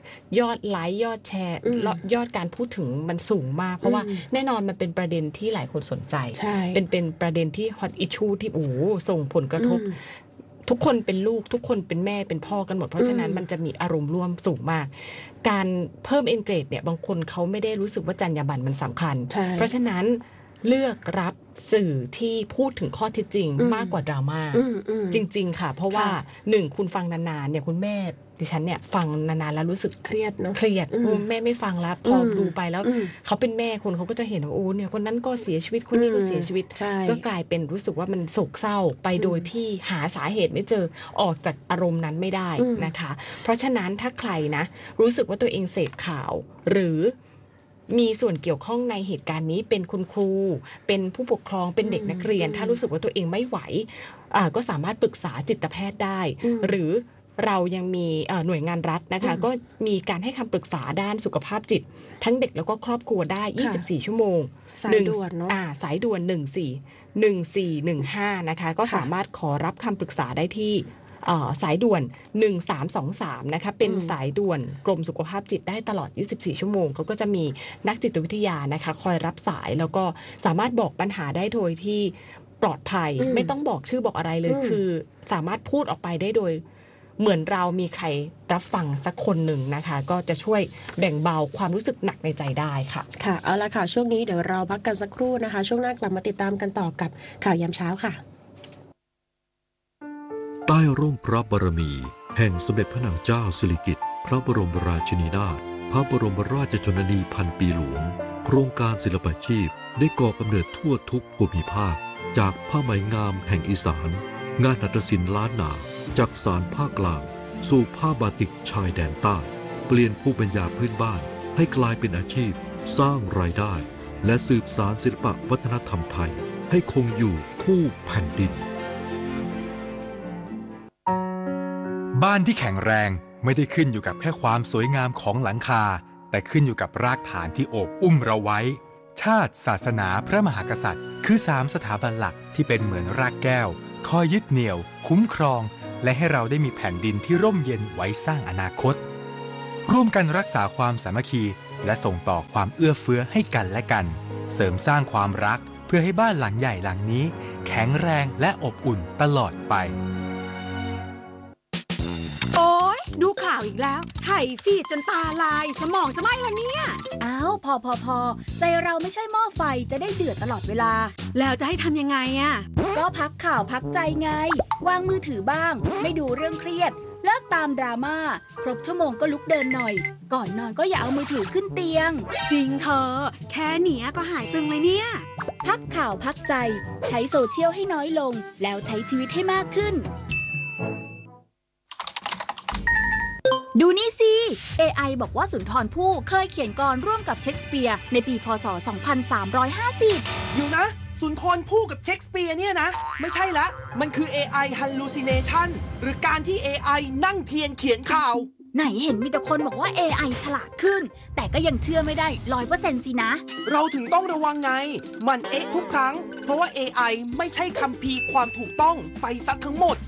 ยอดไลค์ยอดแชร์ยอดการพูดถึงมันสูงมากเพราะว่าแน่นอนมันเป็นประเด็นที่หลายคนสนใจเป็นประเด็นที่ฮอตอิชชูที่ส่งผลกระทบทุกคนเป็นลูกทุกคนเป็นแม่เป็นพ่อกันหมดเพราะฉะนั้นมันจะมีอารมณ์ร่วมสูงมากการเพิ่ม engage เนี่ยบางคนเขาไม่ได้รู้สึกว่าจรรยาบรรณมันสำคัญเพราะฉะนั้นเลือกรับสื่อที่พูดถึงข้อเท็จจริงมากกว่าดราม่าจริงๆค่ะเพราะว่า1คุณฟังนานๆเนี่ยคุณแม่ดิฉันเนี่ยฟังนานๆแล้วรู้สึกเครียดเนาะเครียดแม่ไม่ฟังแล้วพอดูไปแล้วเขาเป็นแม่คนเขาก็จะเห็นว่าเนี่ยคนนั้นก็เสียชีวิตคนนี้ก็เสียชีวิตก็กลายเป็นรู้สึกว่ามันโศกเศร้าไปโดยที่หาสาเหตุไม่เจอออกจากอารมณ์นั้นไม่ได้นะคะเพราะฉะนั้นถ้าใครนะรู้สึกว่าตัวเองเสพข่าวหรือมีส่วนเกี่ยวข้องในเหตุการณ์นี้เป็นคุณครูเป็นผู้ปกครองเป็นเด็กนักเรียนถ้ารู้สึกว่าตัวเองไม่ไหวก็สามารถปรึกษาจิตแพทย์ได้หรือเรายังมีหน่วยงานรัฐนะคะก็มีการให้คำปรึกษาด้านสุขภาพจิตทั้งเด็กแล้วก็ครอบครัวได้24ชั่วโมงสายด่วนเนาะสายด่วน1415นะคะก็สามารถขอรับคำปรึกษาได้ที่สายด่วน1323นะคะเป็นสายด่วนกรมสุขภาพจิตได้ตลอด24ชั่วโมงเขาก็จะมีนักจิตวิทยานะคะคอยรับสายแล้วก็สามารถบอกปัญหาได้โดยที่ปลอดภัยไม่ต้องบอกชื่อบอกอะไรเลยคือสามารถพูดออกไปได้โดยเหมือนเรามีใครรับฟังสักคนหนึ่งนะคะก็จะช่วยแบ่งเบาความรู้สึกหนักในใจได้ค่ะค่ะเอาละค่ะช่วงนี้เดี๋ยวเราพักกันสักครู่นะคะช่วงหน้ากลับมาติดตามกันต่อกับข่าวยามเช้าค่ะใต้ร่มพระบารมีแห่งสมเด็จพระนางเจ้าสิริกิติ์พระบรมราชินีนาถพระบรมราชชนนีพันปีหลวงโครงการศิลปาชีพได้ก่อกำเนิดทั่วทุกภูมิภาคจากผ้าไหมงามแห่งอีสานงานหัตถศิลป์ล้านนาจากสารภาคกลางสู่ผ้าบาติกชายแดนใต้เปลี่ยนภูมิปัญญาพื้นบ้านให้กลายเป็นอาชีพสร้างรายได้และสืบสานศิลปวัฒนธรรมไทยให้คงอยู่คู่แผ่นดินบ้านที่แข็งแรงไม่ได้ขึ้นอยู่กับแค่ความสวยงามของหลังคาแต่ขึ้นอยู่กับรากฐานที่โอบอุ้มเราไว้ชาติศาสนาพระมหากษัตริย์คือ3สถาบันหลักที่เป็นเหมือนรากแก้วคอยยึดเหนี่ยวคุ้มครองและให้เราได้มีแผ่นดินที่ร่มเย็นไว้สร้างอนาคตร่วมกันรักษาความสามัคคีและส่งต่อความเอื้อเฟื้อให้กันและกันเสริมสร้างความรักเพื่อให้บ้านหลังใหญ่หลังนี้แข็งแรงและอบอุ่นตลอดไปโอ๊ยดูข่าวอีกแล้วไถฟีดจนตาลายสมองจะไหม้แล้วเนี่ยอ้าวพอใจเราไม่ใช่หม้อไฟจะได้เดือดตลอดเวลาแล้วจะให้ทำยังไงอ่ะก็พักข่าวพักใจไงวางมือถือบ้างไม่ดูเรื่องเครียดเลิกตามดราม่าครบชั่วโมงก็ลุกเดินหน่อยก่อนนอนก็อย่าเอามือถือขึ้นเตียงจริงเธอแค่เนี้ยก็หายตึงเลยเนี่ยพักข่าวพักใจใช้โซเชียลให้น้อยลงแล้วใช้ชีวิตให้มากขึ้นดูนี่สิ AI บอกว่าสุนทรภู่เคยเขียนกลร่วมกับเชคสเปียร์ในปีพ.ศ. 2350 อยู่นะสุนทรภู่กับเชคสเปียร์เนี่ยนะไม่ใช่ละมันคือ AI hallucination หรือการที่ AI นั่งเทียนเขียนข่าวไหนเห็นมีแต่คนบอกว่า AI ฉลาดขึ้นแต่ก็ยังเชื่อไม่ได้ 100% สินะเราถึงต้องระวังไงมันทุกครั้งเพราะว่า AI ไม่ใช่คัมภีร์ความถูกต้องไปซะทั้งหมด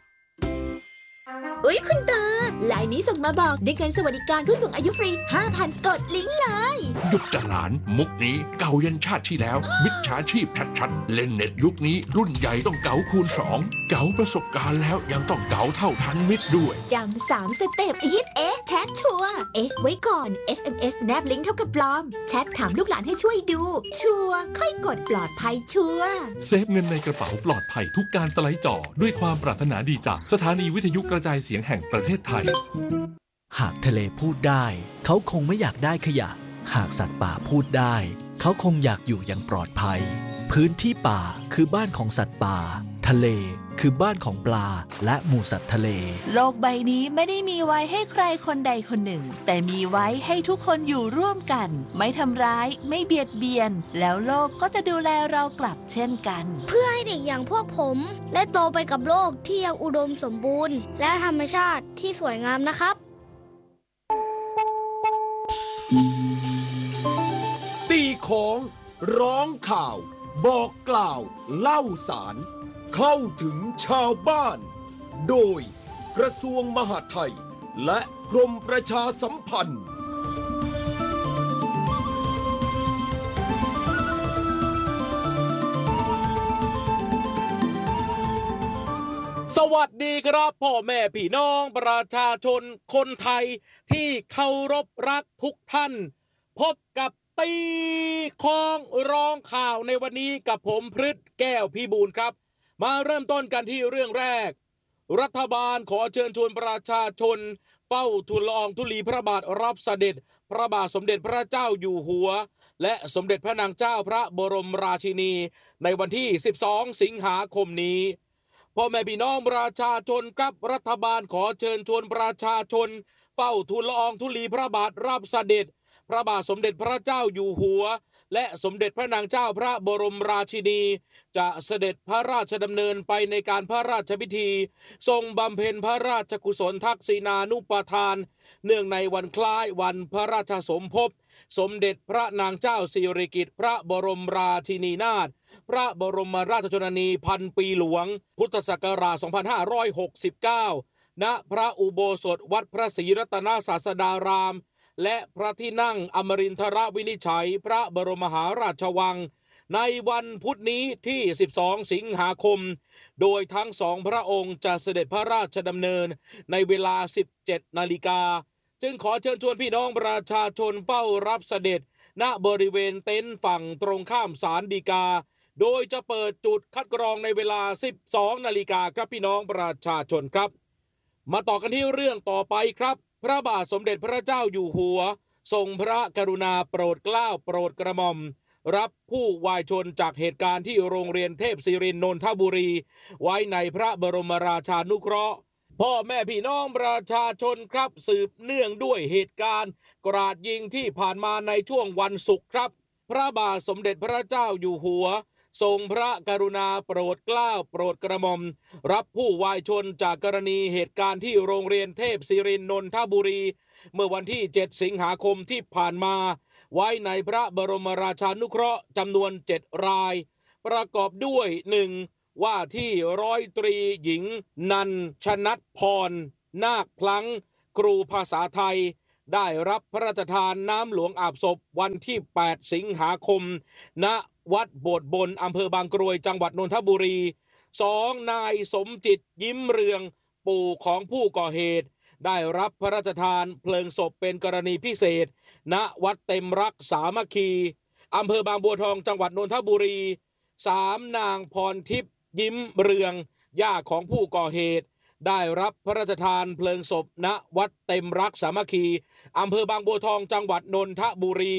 คุณตาไลน์นี้ส่งมาบอกได้เงินสวัสดิการผู้สูงอายุฟรี 5,000 กดลิงก์เลยหยุดจะหลานมุกนี้เก่ายันชาติที่แล้วมิจฉาชีพชัดๆเล่นเน็ตยุคนี้รุ่นใหญ่ต้องเก๋าคูณ2เก๋าประสบการณ์แล้วยังต้องเก๋าเท่าทันมิตรด้วยจำ3 สเต็ปฮิตแชทชัวร์ไว้ก่อน SMS แนบลิงก์เท่ากับปลอมแชทถามลูกหลานให้ช่วยดูชัวร์ค่อยกดปลอดภัยชัวร์เซฟเงินในกระเป๋าปลอดภัยทุกการสไลด์จอด้วยความปรารถนาดีจากสถานีวิทยุกระจายเสียงแห่งประเทศไทยหากทะเลพูดได้เขาคงไม่อยากได้ขยะหากสัตว์ป่าพูดได้เขาคงอยากอยู่อย่างปลอดภัยพื้นที่ป่าคือบ้านของสัตว์ป่าทะเลคือบ้านของปลาและหมู่สัตว์ทะเลโลกใบนี้ไม่ได้มีไว้ให้ใครคนใดคนหนึ่งแต่มีไว้ให้ทุกคนอยู่ร่วมกันไม่ทำร้ายไม่เบียดเบียนแล้วโลกก็จะดูแลเรากลับเช่นกันเพื่อให้เด็กอย่างพวกผมได้โตไปกับโลกที่ยังอุดมสมบูรณ์และธรรมชาติที่สวยงามนะครับตีของร้องข่าวบอกกล่าวเล่าสารเข้าถึงชาวบ้านโดยกระทรวงมหาดไทยและกรมประชาสัมพันธ์สวัสดีครับพ่อแม่พี่น้องประชาชนคนไทยที่เคารพรักทุกท่านพบกับตีคองร้องข่าวในวันนี้กับผมพฤทธิ์แก้วพิบูลครับมาเริ่มต้นกันที่เรื่องแรกรัฐบาลขอเชิญชวนประชาชนเฝ้าทูลละอองธุลีพระบาทรับเสด็จพระบาทสมเด็จพระเจ้าอยู่หัวและสมเด็จพระนางเจ้าพระบรมราชินีในวันที่12สิงหาคมนี้พ่อแม่พี่น้องประชาชนครับรัฐบาลขอเชิญชวนประชาชนเฝ้าทูลละอองธุลีพระบาทรับเสด็จพระบาทสมเด็จพระเจ้าอยู่หัวและสมเด็จพระนางเจ้าพระบรมราชินีจะเสด็จพระราชดำเนินไปในการพระราชพิธีทรงบำเพ็ญพระราชกุศลทักษิณานุปทานเนื่องในวันคล้ายวันพระราชสมภพสมเด็จพระนางเจ้าสิริกิติ์พระบรมราชินีนาถพระบรมราชชนนีพันปีหลวงพุทธศักราช 2569 ณ พระอุโบสถวัดพระศรีรัตนศาสดารามและพระที่นั่งอมรินทรวินิจฉัยพระบรมมหาราชวังในวันพุธนี้ที่12สิงหาคมโดยทั้งสองพระองค์จะเสด็จพระราชดำเนินในเวลา 17 นาฬิกาจึงขอเชิญชวนพี่น้องประชาชนเฝ้ารับเสด็จณบริเวณเต็นท์ฝั่งตรงข้ามศาลฎีกาโดยจะเปิดจุดคัดกรองในเวลา 12 นาฬิกาครับพี่น้องประชาชนครับมาต่อกันที่เรื่องต่อไปครับพระบาทสมเด็จพระเจ้าอยู่หัวทรงพระกรุณาโปรดเกล้าโปรดกระหม่อมรับผู้วายชนจากเหตุการณ์ที่โรงเรียนเทพศิรินทร์นนทบุรีไว้ในพระบรมราชานุเคราะห์พ่อแม่พี่น้องประชาชนครับสืบเนื่องด้วยเหตุการณ์กราดยิงที่ผ่านมาในช่วงวันศุกร์ครับพระบาทสมเด็จพระเจ้าอยู่หัวทรงพระกรุณาโปรดเกล้าโปรดกระหม่อมรับผู้วายชนจากกรณีเหตุการณ์ที่โรงเรียนเทพศิรินทร์นนทบุรีเมื่อวันที่7สิงหาคมที่ผ่านมาไว้ในพระบรมราชานุเคราะห์จำนวน7รายประกอบด้วย 1. ว่าที่ร้อยตรีหญิงนันชนัทพรนาคพลั้งครูภาษาไทยได้รับพระราชทานน้ำหลวงอาบศพวันที่8สิงหาคมณวัดโบสถ์บนอำเภอบางกรวยจังหวัดนนทบุรี 2. นายสมจิตยิ้มเรืองปู่ของผู้ก่อเหตุได้รับพระราชทานเพลิงศพเป็นกรณีพิเศษณวัดเต็มรักสามัคคีอำเภอบางบัวทองจังหวัดนนทบุรี 3. นางพรทิพย์ยิ้มเรืองย่าของผู้ก่อเหตุได้รับพระราชทานเพลิงศพณวัดเต็มรักสามัคคีอำเภอบางบัวทองจังหวัดนนทบุรี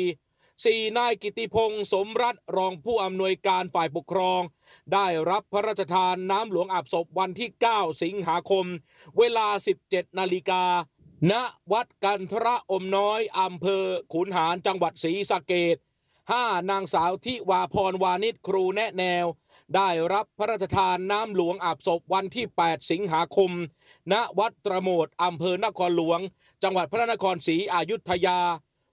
4. นายกิติพงษ์สมรัตน์รองผู้อำนวยการฝ่ายปกครองได้รับพระราชทานน้ำหลวงอาบศพวันที่9สิงหาคมเวลา 17 นาฬิกาณวัดกันทระอมน้อยอำเภอขุนหารจังหวัดศรีสะเกษ 5. นางสาวทิวาพรวานิชครูแนะแนวได้รับพระราชทานน้ำหลวงอาบศพวันที่8สิงหาคมณวัดตระโมดอำเภอนครหลวงจังหวัดพระนครศรีอยุธยา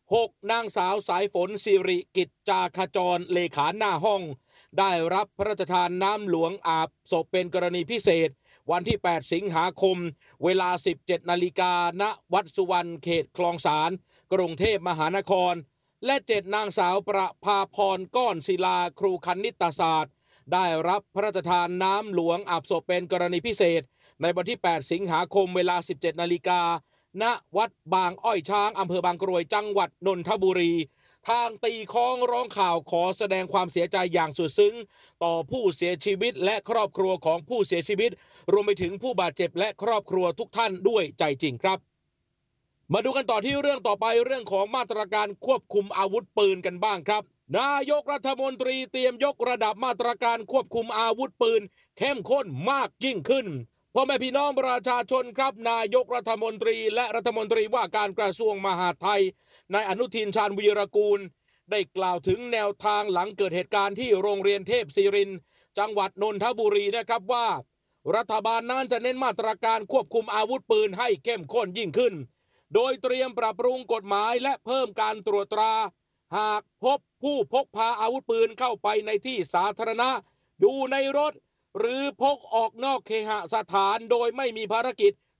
6. นางสาวสายฝนสิริกิจจาขจรเลขาหน้าห้องได้รับพระราชทานน้ำหลวงอาบศพเป็นกรณีพิเศษวันที่8สิงหาคมเวลา 17 นาฬิกาณวัดสุวรรณเขตคลองสารกรุงเทพมหานครและ 7. นางสาวประภาพรก้อนศิลาครูคณิตศาสตร์ได้รับพระราชทานน้ำหลวงอาบศพเป็นกรณีพิเศษในวันที่8สิงหาคมเวลา 17 นาฬิกาณวัดบางอ้อยช้างอำเภอบางกรวยจังหวัดนนทบุรีทางตีค้องร้องข่าวขอแสดงความเสียใจอย่างสุดซึ้งต่อผู้เสียชีวิตและครอบครัวของผู้เสียชีวิตรวมไปถึงผู้บาดเจ็บและครอบครัวทุกท่านด้วยใจจริงครับมาดูกันต่อที่เรื่องต่อไปเรื่องของมาตรการควบคุมอาวุธปืนกันบ้างครับนายกรัฐมนตรีเตรียมยกระดับมาตรการควบคุมอาวุธปืนเข้มข้นมากยิ่งขึ้นพ่อแม่พี่น้องประชาชนครับนายกรัฐมนตรีและรัฐมนตรีว่าการกระทรวงมหาดไทยนายอนุทินชาญวีรกูลได้กล่าวถึงแนวทางหลังเกิดเหตุการณ์ที่โรงเรียนเทพศิรินทร์จังหวัดนนทบุรีนะครับว่ารัฐบาลนั้นจะเน้นมาตรการควบคุมอาวุธปืนให้เข้มข้นยิ่งขึ้นโดยเตรียมปรับปรุงกฎหมายและเพิ่มการตรวจตราหากพบผู้พกพาอาวุธปืนเข้าไปในที่สาธารณะอยู่ในรถหรือพกออกนอกเคหสถานโดยไม่มีภารกิจ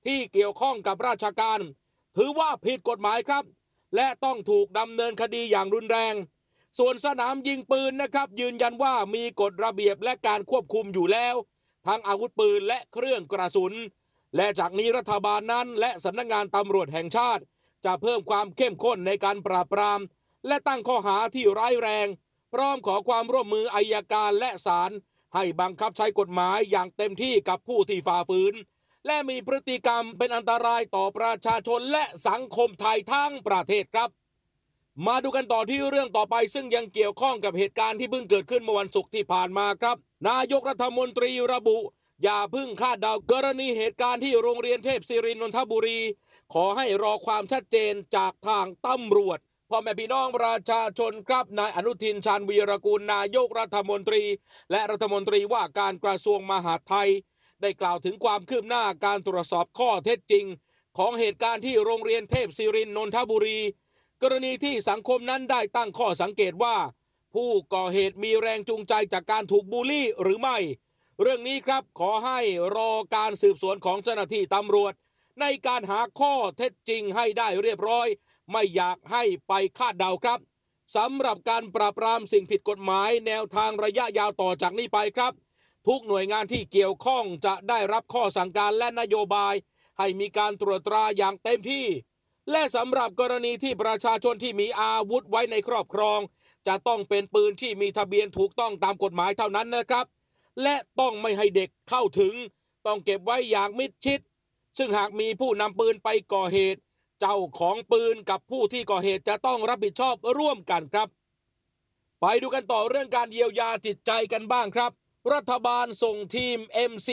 ที่เกี่ยวข้องกับราชการถือว่าผิดกฎหมายครับและต้องถูกดำเนินคดีอย่างรุนแรงส่วนสนามยิงปืนนะครับยืนยันว่ามีกฎระเบียบและการควบคุมอยู่แล้วทั้งอาวุธปืนและเครื่องกระสุนและจากนี้รัฐบาลนั้นและสำนักงานตำรวจแห่งชาติจะเพิ่มความเข้มข้นในการปราบปรามและตั้งข้อหาที่ร้ายแรงพร้อมขอความร่วมมืออัยการและศาลให้บังคับใช้กฎหมายอย่างเต็มที่กับผู้ที่ฝ่าฝืนและมีพฤติกรรมเป็นอันตรายต่อประชาชนและสังคมไทยทั้งประเทศครับมาดูกันต่อที่เรื่องต่อไปซึ่งยังเกี่ยวข้องกับเหตุการณ์ที่เพิ่งเกิดขึ้นเมื่อวันศุกร์ที่ผ่านมาครับนายกรัฐมนตรีระบุอย่าพึ่งคาดเดากรณีเหตุการณ์ที่โรงเรียนเทพศิรินทร์นนทบุรีขอให้รอความชัดเจนจากทางตำรวจพ่อแม่พี่น้องประชาชนครับนายอนุทินชาญวีรกูลนายกรัฐมนตรีและรัฐมนตรีว่าการกระทรวงมหาดไทยได้กล่าวถึงความคืบหน้าการตรวจสอบข้อเท็จจริงของเหตุการณ์ที่โรงเรียนเทพศิรินทร์นนทบุรีกรณีที่สังคมนั้นได้ตั้งข้อสังเกตว่าผู้ก่อเหตุมีแรงจูงใจจากการถูกบูลลี่หรือไม่เรื่องนี้ครับขอให้รอการสืบสวนของเจ้าหน้าที่ตำรวจในการหาข้อเท็จจริงให้ได้เรียบร้อยไม่อยากให้ไปคาดเดาครับสำหรับการปราบปรามสิ่งผิดกฎหมายแนวทางระยะยาวต่อจากนี้ไปครับทุกหน่วยงานที่เกี่ยวข้องจะได้รับข้อสั่งการและนโยบายให้มีการตรวจตราอย่างเต็มที่และสำหรับกรณีที่ประชาชนที่มีอาวุธไว้ในครอบครองจะต้องเป็นปืนที่มีทะเบียนถูกต้องตามกฎหมายเท่านั้นนะครับและต้องไม่ให้เด็กเข้าถึงต้องเก็บไว้อย่างมิดชิดซึ่งหากมีผู้นำปืนไปก่อเหตุเจ้าของปืนกับผู้ที่ก่อเหตุจะต้องรับผิดชอบร่วมกันครับไปดูกันต่อเรื่องการเยียวยาจิตใจกันบ้างครับรัฐบาลส่งทีม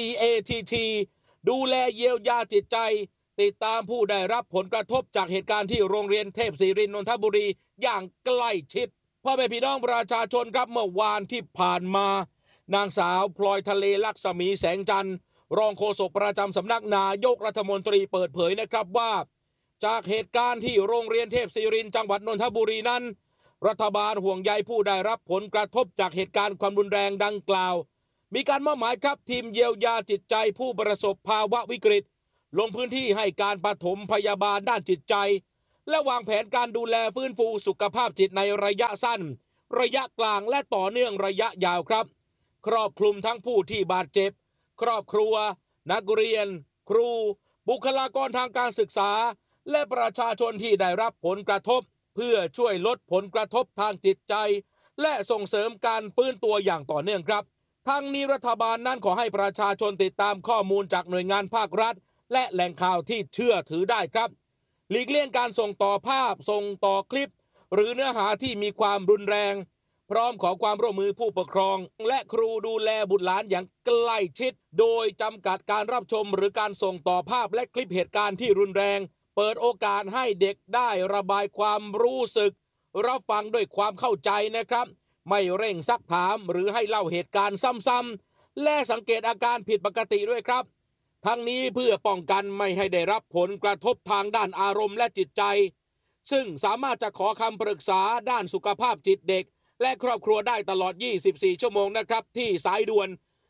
MCATT ดูแลเยียวยาจิตใจติดตามผู้ได้รับผลกระทบจากเหตุการณ์ที่โรงเรียนเทพศิรินทร์นนทบุรีอย่างใกล้ชิดพ่อแม่พี่น้องประชาชนครับเมื่อวานที่ผ่านมานางสาวพลอยทะเลลักษมีแสงจันทร์รองโฆษกประจำสำนักนายกรัฐมนตรีเปิดเผยนะครับว่าจากเหตุการณ์ที่โรงเรียนเทพศิรินทร์จังหวัดนนทบุรีนั้นรัฐบาลห่วงใยผู้ได้รับผลกระทบจากเหตุการณ์ความรุนแรงดังกล่าวมีการมอบหมายครับทีมเยียวยาจิตใจผู้ประสบภาวะวิกฤตลงพื้นที่ให้การปฐมพยาบาลด้านจิตใจและวางแผนการดูแลฟื้นฟูสุขภาพจิตในระยะสั้นระยะกลางและต่อเนื่องระยะยาวครับครอบคลุมทั้งผู้ที่บาดเจ็บครอบครัวนักเรียนครูบุคลากรทางการศึกษาและประชาชนที่ได้รับผลกระทบเพื่อช่วยลดผลกระทบทางจิตใจและส่งเสริมการฟื้นตัวอย่างต่อเนื่องครับทั้งนี้รัฐบาลนั้นขอให้ประชาชนติดตามข้อมูลจากหน่วยงานภาครัฐและแหล่งข่าวที่เชื่อถือได้ครับหลีกเลี่ยงการส่งต่อภาพส่งต่อคลิปหรือเนื้อหาที่มีความรุนแรงพร้อมขอความร่วมมือผู้ปกครองและครูดูแลบุตรหลานอย่างใกล้ชิดโดยจำกัดการรับชมหรือการส่งต่อภาพและคลิปเหตุการณ์ที่รุนแรงเปิดโอกาสให้เด็กได้ระบายความรู้สึกรับฟังด้วยความเข้าใจนะครับไม่เร่งซักถามหรือให้เล่าเหตุการณ์ซ้ำๆและสังเกตอาการผิดปกติด้วยครับทั้งนี้เพื่อป้องกันไม่ให้ได้รับผลกระทบทางด้านอารมณ์และจิตใจซึ่งสามารถจะขอคำปรึกษาด้านสุขภาพจิตเด็กและครอบครัวได้ตลอด24ชั่วโมงนะครับที่สายด่วน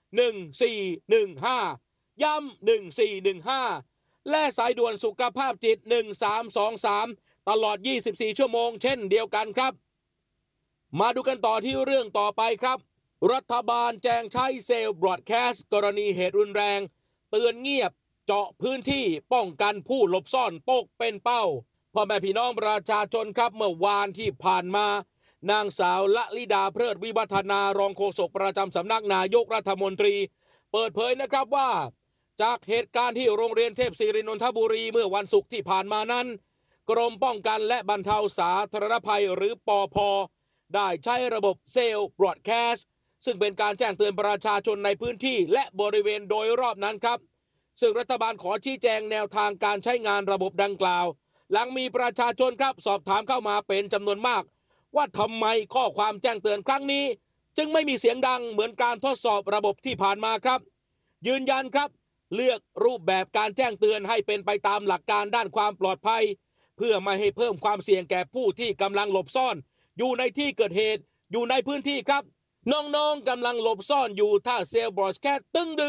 1415ย้ำ1415และสายด่วนสุขภาพจิต1323ตลอด24ชั่วโมงเช่นเดียวกันครับมาดูกันต่อที่เรื่องต่อไปครับรัฐบาลแจงใช้เซลล์บรอดแคสต์กรณีเหตุรุนแรงเตือนเงียบเจาะพื้นที่ป้องกันผู้หลบซ่อนตกเป็นเป้าพ่อแม่พี่น้องประชาชนครับเมื่อวานที่ผ่านมานางสาวละลิดาเพลิดวิวัฒนารองโฆษกประจำสำนักนายกรัฐมนตรีเปิดเผยนะครับว่าจากเหตุการณ์ที่โรงเรียนเทพศิรินทร์นนทบุรีเมื่อวันศุกร์ที่ผ่านมานั้นกรมป้องกันและบรรเทาสาธารณภัยหรือปภ.ได้ใช้ระบบเซลล์บรอดแคสต์ซึ่งเป็นการแจ้งเตือนประชาชนในพื้นที่และบริเวณโดยรอบนั้นครับซึ่งรัฐบาลขอชี้แจงแนวทางการใช้งานระบบดังกล่าวหลังมีประชาชนครับสอบถามเข้ามาเป็นจำนวนมากว่าทำไมข้อความแจ้งเตือนครั้งนี้จึงไม่มีเสียงดังเหมือนการทดสอบระบบที่ผ่านมาครับยืนยันครับเลือกรูปแบบการแจ้งเตือนให้เป็นไปตามหลักการด้านความปลอดภัยเพื่อไม่ให้เพิ่มความเสี่ยงแก่ผู้ที่กำลังหลบซ่อนอยู่ในที่เกิดเหตุอยู่ในพื้นที่ครับน้องๆกำลังหลบซ่อนอยู่ถ้าเซลล์บรอดแคสต์ตึงดึง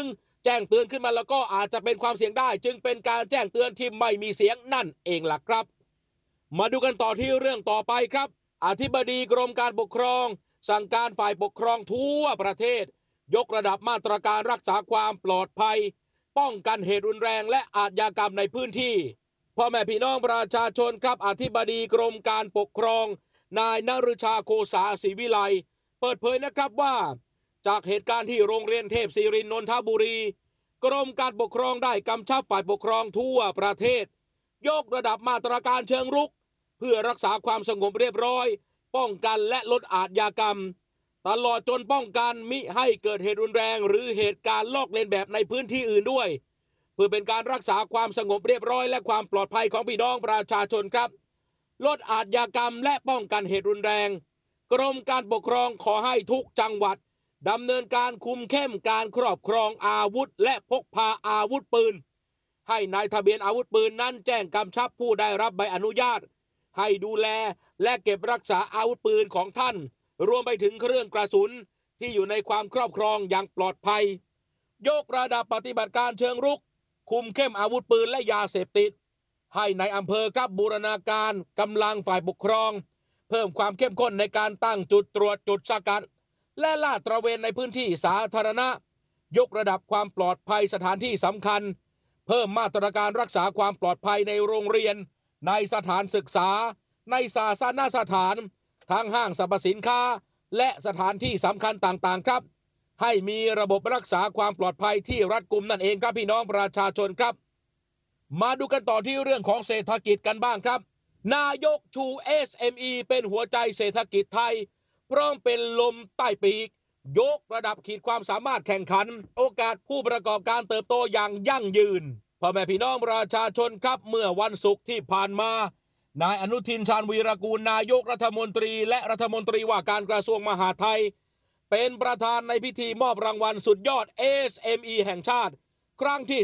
แจ้งเตือนขึ้นมาแล้วก็อาจจะเป็นความเสี่ยงได้จึงเป็นการแจ้งเตือนที่ไม่มีเสียงนั่นเองล่ะครับมาดูกันต่อที่เรื่องต่อไปครับอธิบดีกรมการปกครองสั่งการฝ่ายปกครองทั่วประเทศยกระดับมาตรการรักษาความปลอดภัยป้องกันเหตุรุนแรงและอาชญากรรมในพื้นที่พ่อแม่พี่น้องประชาชนครับอธิบดีกรมการปกครองนายนฤชาโคสาศรีวิไลเปิดเผยนะครับว่าจากเหตุการณ์ที่โรงเรียนเทพศิรินทร์นนทบุรีกรมการปกครองได้กำชับฝ่ายปกครองทั่วประเทศยกระดับมาตรการเชิงรุกเพื่อรักษาความสงบเรียบร้อยป้องกันและลดอาชญากรรมตลอดจนป้องกันมิให้เกิดเหตุรุนแรงหรือเหตุการณ์ลอกเลียนแบบในพื้นที่อื่นด้วยเพื่อเป็นการรักษาความสงบเรียบร้อยและความปลอดภัยของพี่น้องประชาชนครับลดอาชญากรรมและป้องกันเหตุรุนแรงกรมการปกครองขอให้ทุกจังหวัดดำเนินการคุมเข้มการครอบครองอาวุธและพกพาอาวุธปืนให้นายทะเบียนอาวุธปืนนั้นแจ้งกำชับผู้ได้รับใบอนุญาตให้ดูแลและเก็บรักษาอาวุธปืนของท่านรวมไปถึงเครื่องกระสุนที่อยู่ในความครอบครองอย่างปลอดภัยยกระดับปฏิบัติการเชิงรุกคุมเข้มอาวุธปืนและยาเสพติดให้ในอำเภอครับบูรณาการกำลังฝ่ายปกครองเพิ่มความเข้มข้นในการตั้งจุดตรวจจุดสกัดและลาดตระเวนในพื้นที่สาธารณะยกระดับความปลอดภัยสถานที่สำคัญเพิ่มมาตรการรักษาความปลอดภัยในโรงเรียนในสถานศึกษาในศาสนสถานทั้งห้างสรรพสินค้าและสถานที่สำคัญต่างๆครับให้มีระบบรักษาความปลอดภัยที่รัดกุมนั่นเองครับพี่น้องประชาชนครับมาดูกันต่อที่เรื่องของเศรษฐกิจกันบ้างครับนายกชู SME เป็นหัวใจเศรษฐกิจไทยพร้อมเป็นลมใต้ปีกยกระดับขีดความสามารถแข่งขันโอกาสผู้ประกอบการเติบโตอย่างยั่งยืนพ่อแม่พี่น้องประชาชนครับเมื่อวันศุกร์ที่ผ่านมานายอนุทินชาญวีรกูลนายกรัฐมนตรีและรัฐมนตรีว่าการกระทรวงมหาดไทยเป็นประธานในพิธีมอบรางวัลสุดยอด SME แห่งชาติครั้งที่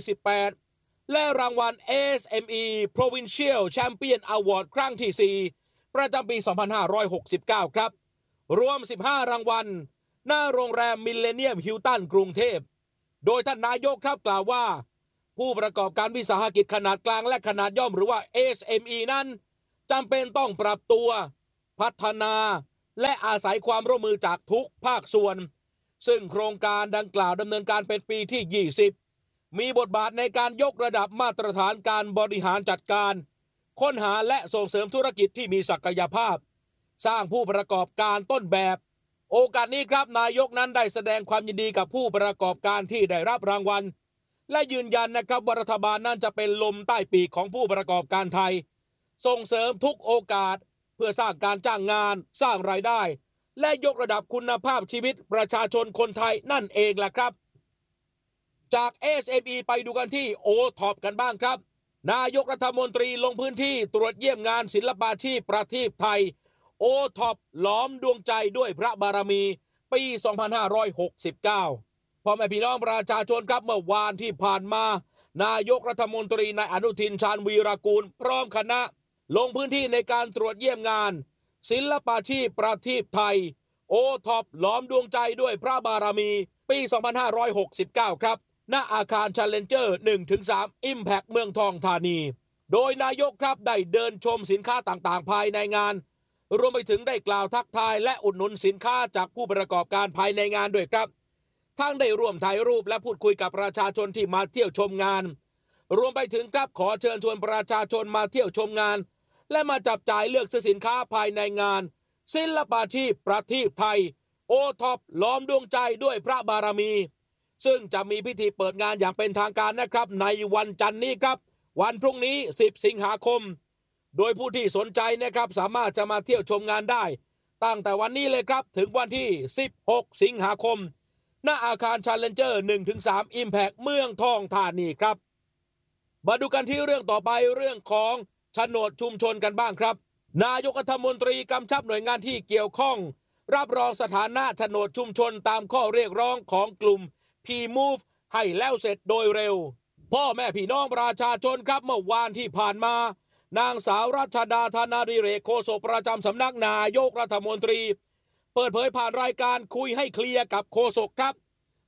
18และรางวัล SME Provincial Champion Award ครั้งที่ 4ประจำปี 2569 ครับรวม15รางวัลหน้าโรงแรมมิลเลนเนียมฮิลตันกรุงเทพโดยท่านนายกครับกล่าวว่าผู้ประกอบการวิสาหกิจขนาดกลางและขนาดย่อมหรือว่า SME นั้นจำเป็นต้องปรับตัวพัฒนาและอาศัยความร่วมมือจากทุกภาคส่วนซึ่งโครงการดังกล่าวดำเนินการเป็นปีที่ 20มีบทบาทในการยกระดับมาตรฐานการบริหารจัดการค้นหาและส่งเสริมธุรกิจที่มีศักยภาพสร้างผู้ประกอบการต้นแบบโอกาสนี้ครับนายกนั้นได้แสดงความยินดีกับผู้ประกอบการที่ได้รับรางวัลและยืนยันนะครับว่ารัฐบาลนั้นจะเป็นลมใต้ปีกของผู้ประกอบการไทยส่งเสริมทุกโอกาสเพื่อสร้างการจ้างงานสร้างรายได้และยกระดับคุณภาพชีวิตประชาชนคนไทยนั่นเองแหละครับจาก SME ไปดูกันที่ OTOP กันบ้างครับนายกรัฐมนตรีลงพื้นที่ตรวจเยี่ยมงานศิลปาชีพประเทศไทย OTOP หลอมดวงใจด้วยพระบารมีปี 2569พ่อแม่พี่น้องประชาชนครับเมื่อวานที่ผ่านมานายกรัฐมนตรีนายอนุทินชาญวีรกูลพร้อมคณะลงพื้นที่ในการตรวจเยี่ยมงานศิลปาชีพประเทศไทย OTOP หลอมดวงใจด้วยพระบารมีปี 2569 ครับณอาคาร Challenger 1-3 Impact เมืองทองธานีโดยนายกครับได้เดินชมสินค้าต่างๆภายในงานรวมไปถึงได้กล่าวทักทายและอุดหนุนสินค้าจากผู้ประกอบการภายในงานด้วยครับทั้งได้ร่วมถ่ายรูปและพูดคุยกับประชาชนที่มาเที่ยวชมงานรวมไปถึงครับขอเชิญชวนประชาชนมาเที่ยวชมงานและมาจับจ่ายเลือกซื้อสินค้าภายในงานศิลปาชีพประเทศไทย OTOP หลอมดวงใจด้วยพระบารมีซึ่งจะมีพิธีเปิดงานอย่างเป็นทางการนะครับในวันจันทร์นี้ครับวันพรุ่งนี้10สิงหาคมโดยผู้ที่สนใจนะครับสามารถจะมาเที่ยวชมงานได้ตั้งแต่วันนี้เลยครับถึงวันที่16สิงหาคมณอาคาร Challenger 1-3 Impact เมืองทองธานีครับมาดูกันที่เรื่องต่อไปเรื่องของโฉนดชุมชนกันบ้างครับนายกรัฐมนตรีกำชับหน่วยงานที่เกี่ยวข้องรับรองสถานะโฉนดชุมชนตามข้อเรียกร้องของกลุ่ม P-Move ให้แล้วเสร็จโดยเร็วพ่อแม่พี่น้องประชาชนครับเมื่อวานที่ผ่านมานางสาวรัชดาธนาดิเรกโฆษกประจำสำนักนายกรัฐมนตรีเปิดเผยผ่านรายการคุยให้เคลียร์กับโฆษกครับ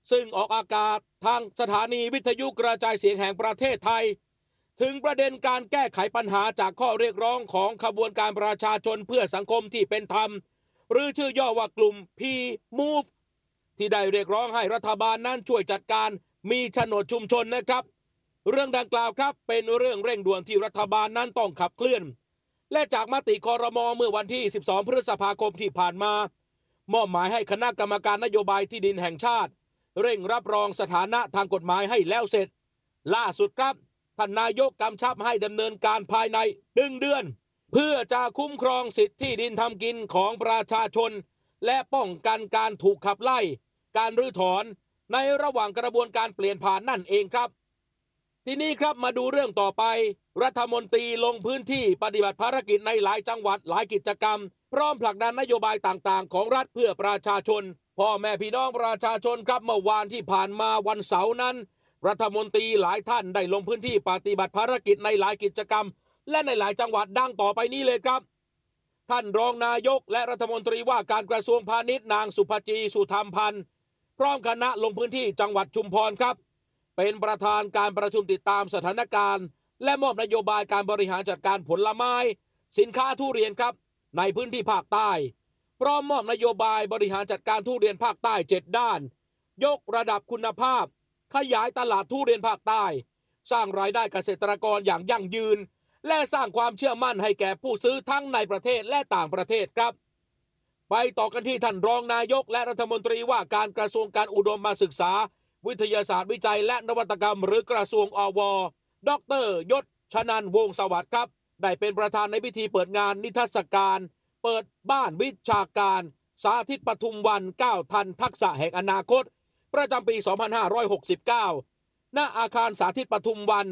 ซึ่งออกอากาศทางสถานีวิทยุกระจายเสียงแห่งประเทศไทยถึงประเด็นการแก้ไขปัญหาจากข้อเรียกร้องของขบวนการประชาชนเพื่อสังคมที่เป็นธรรมหรือชื่อย่อว่ากลุ่ม P-Move ที่ได้เรียกร้องให้รัฐบาลนั้นช่วยจัดการมีโฉนดชุมชนนะครับเรื่องดังกล่าวครับเป็นเรื่องเร่งด่วนที่รัฐบาลนั้นต้องขับเคลื่อนและจากมติครม.เมื่อวันที่12พฤษภาคมที่ผ่านมามอบหมายให้คณะกรรมการนโยบายที่ดินแห่งชาติเร่งรับรองสถานะทางกฎหมายให้แล้วเสร็จล่าสุดครับท่านนายกกำชับให้ดำเนินการภายใน1 เดือนเพื่อจะคุ้มครองสิทธิที่ดินทำกินของประชาชนและป้องกันการถูกขับไล่การรื้อถอนในระหว่างกระบวนการเปลี่ยนผ่านนั่นเองครับทีนี้ครับมาดูเรื่องต่อไปรัฐมนตรีลงพื้นที่ปฏิบัติภารกิจในหลายจังหวัดหลายกิจกรรมพร้อมผลักดันนโยบายต่างๆของรัฐเพื่อประชาชนพ่อแม่พี่น้องประชาชนครับเมื่อวานที่ผ่านมาวันเสาร์นั้นรัฐมนตรีหลายท่านได้ลงพื้นที่ปฏิบัติภารกิจในหลายกิจกรรมและในหลายจังหวัดดังต่อไปนี้เลยครับท่านรองนายกและรัฐมนตรีว่าการกระทรวงพาณิชย์นางสุภจีสุธรรมพันธ์พร้อมคณะลงพื้นที่จังหวัดชุมพรครับเป็นประธานการประชุมติดตามสถานการณ์และมอบนโยบายการบริหารจัดการผลไม้สินค้าทุเรียนครับในพื้นที่ภาคใต้พร้อมมอบนโยบายบริหารจัดการทุเรียนภาคใต้7ด้านยกระดับคุณภาพขยายตลาดทุเรียนภาคใต้สร้างรายได้เกษตรกรอย่างยั่งยืนและสร้างความเชื่อมั่นให้แก่ผู้ซื้อทั้งในประเทศและต่างประเทศครับไปต่อกันที่ท่านรองนายกและรัฐมนตรีว่าการกระทรวงการอุดมศึกษาวิทยาศาสตร์วิจัยและนวัตกรรมหรือกระทรวงอว.ดร.ยศชนันท์วงศ์สวัสดิ์ครับได้เป็นประธานในพิธีเปิดงานนิทรรศการเปิดบ้านวิชาการสาธิตปทุมวัน9ทันทักษะแห่งอนาคตประจำปี 2569 ณ อาคารสาธิตปทุมวัน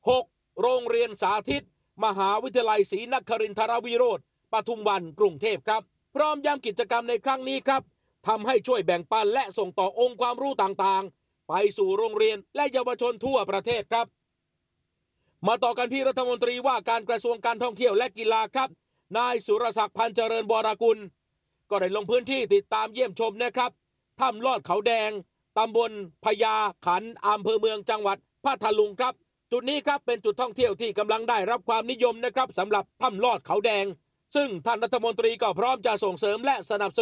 6 โรงเรียนสาธิตมหาวิทยาลัยศรีนครินทรวิโรธปทุมวันกรุงเทพครับพร้อมย้ำกิจกรรมในครั้งนี้ครับทำให้ช่วยแบ่งปันและส่งต่อองค์ความรู้ต่างๆไปสู่โรงเรียนและเยาวชนทั่วประเทศครับมาต่อกันที่รัฐมนตรีว่าการกระทรวงการท่องเที่ยวและกีฬาครับนายสุรศักดิ์พันธ์เจริญวรกุลก็ได้ลงพื้นที่ติดตามเยี่ยมชมนะครับถ้ำลอดเขาแดงตำบลพญาขันธ์อำเภอเมืองจังหวัดพัทลุงครับจุดนี้ครับเป็นจุดท่องเที่ยวที่กำลังได้รับความนิยมนะครับสำหรับถ้ำลอดเขาแดงซึ่งท่านรัฐมนตรีก็พร้อมจะส่งเสริมและสนับสนุน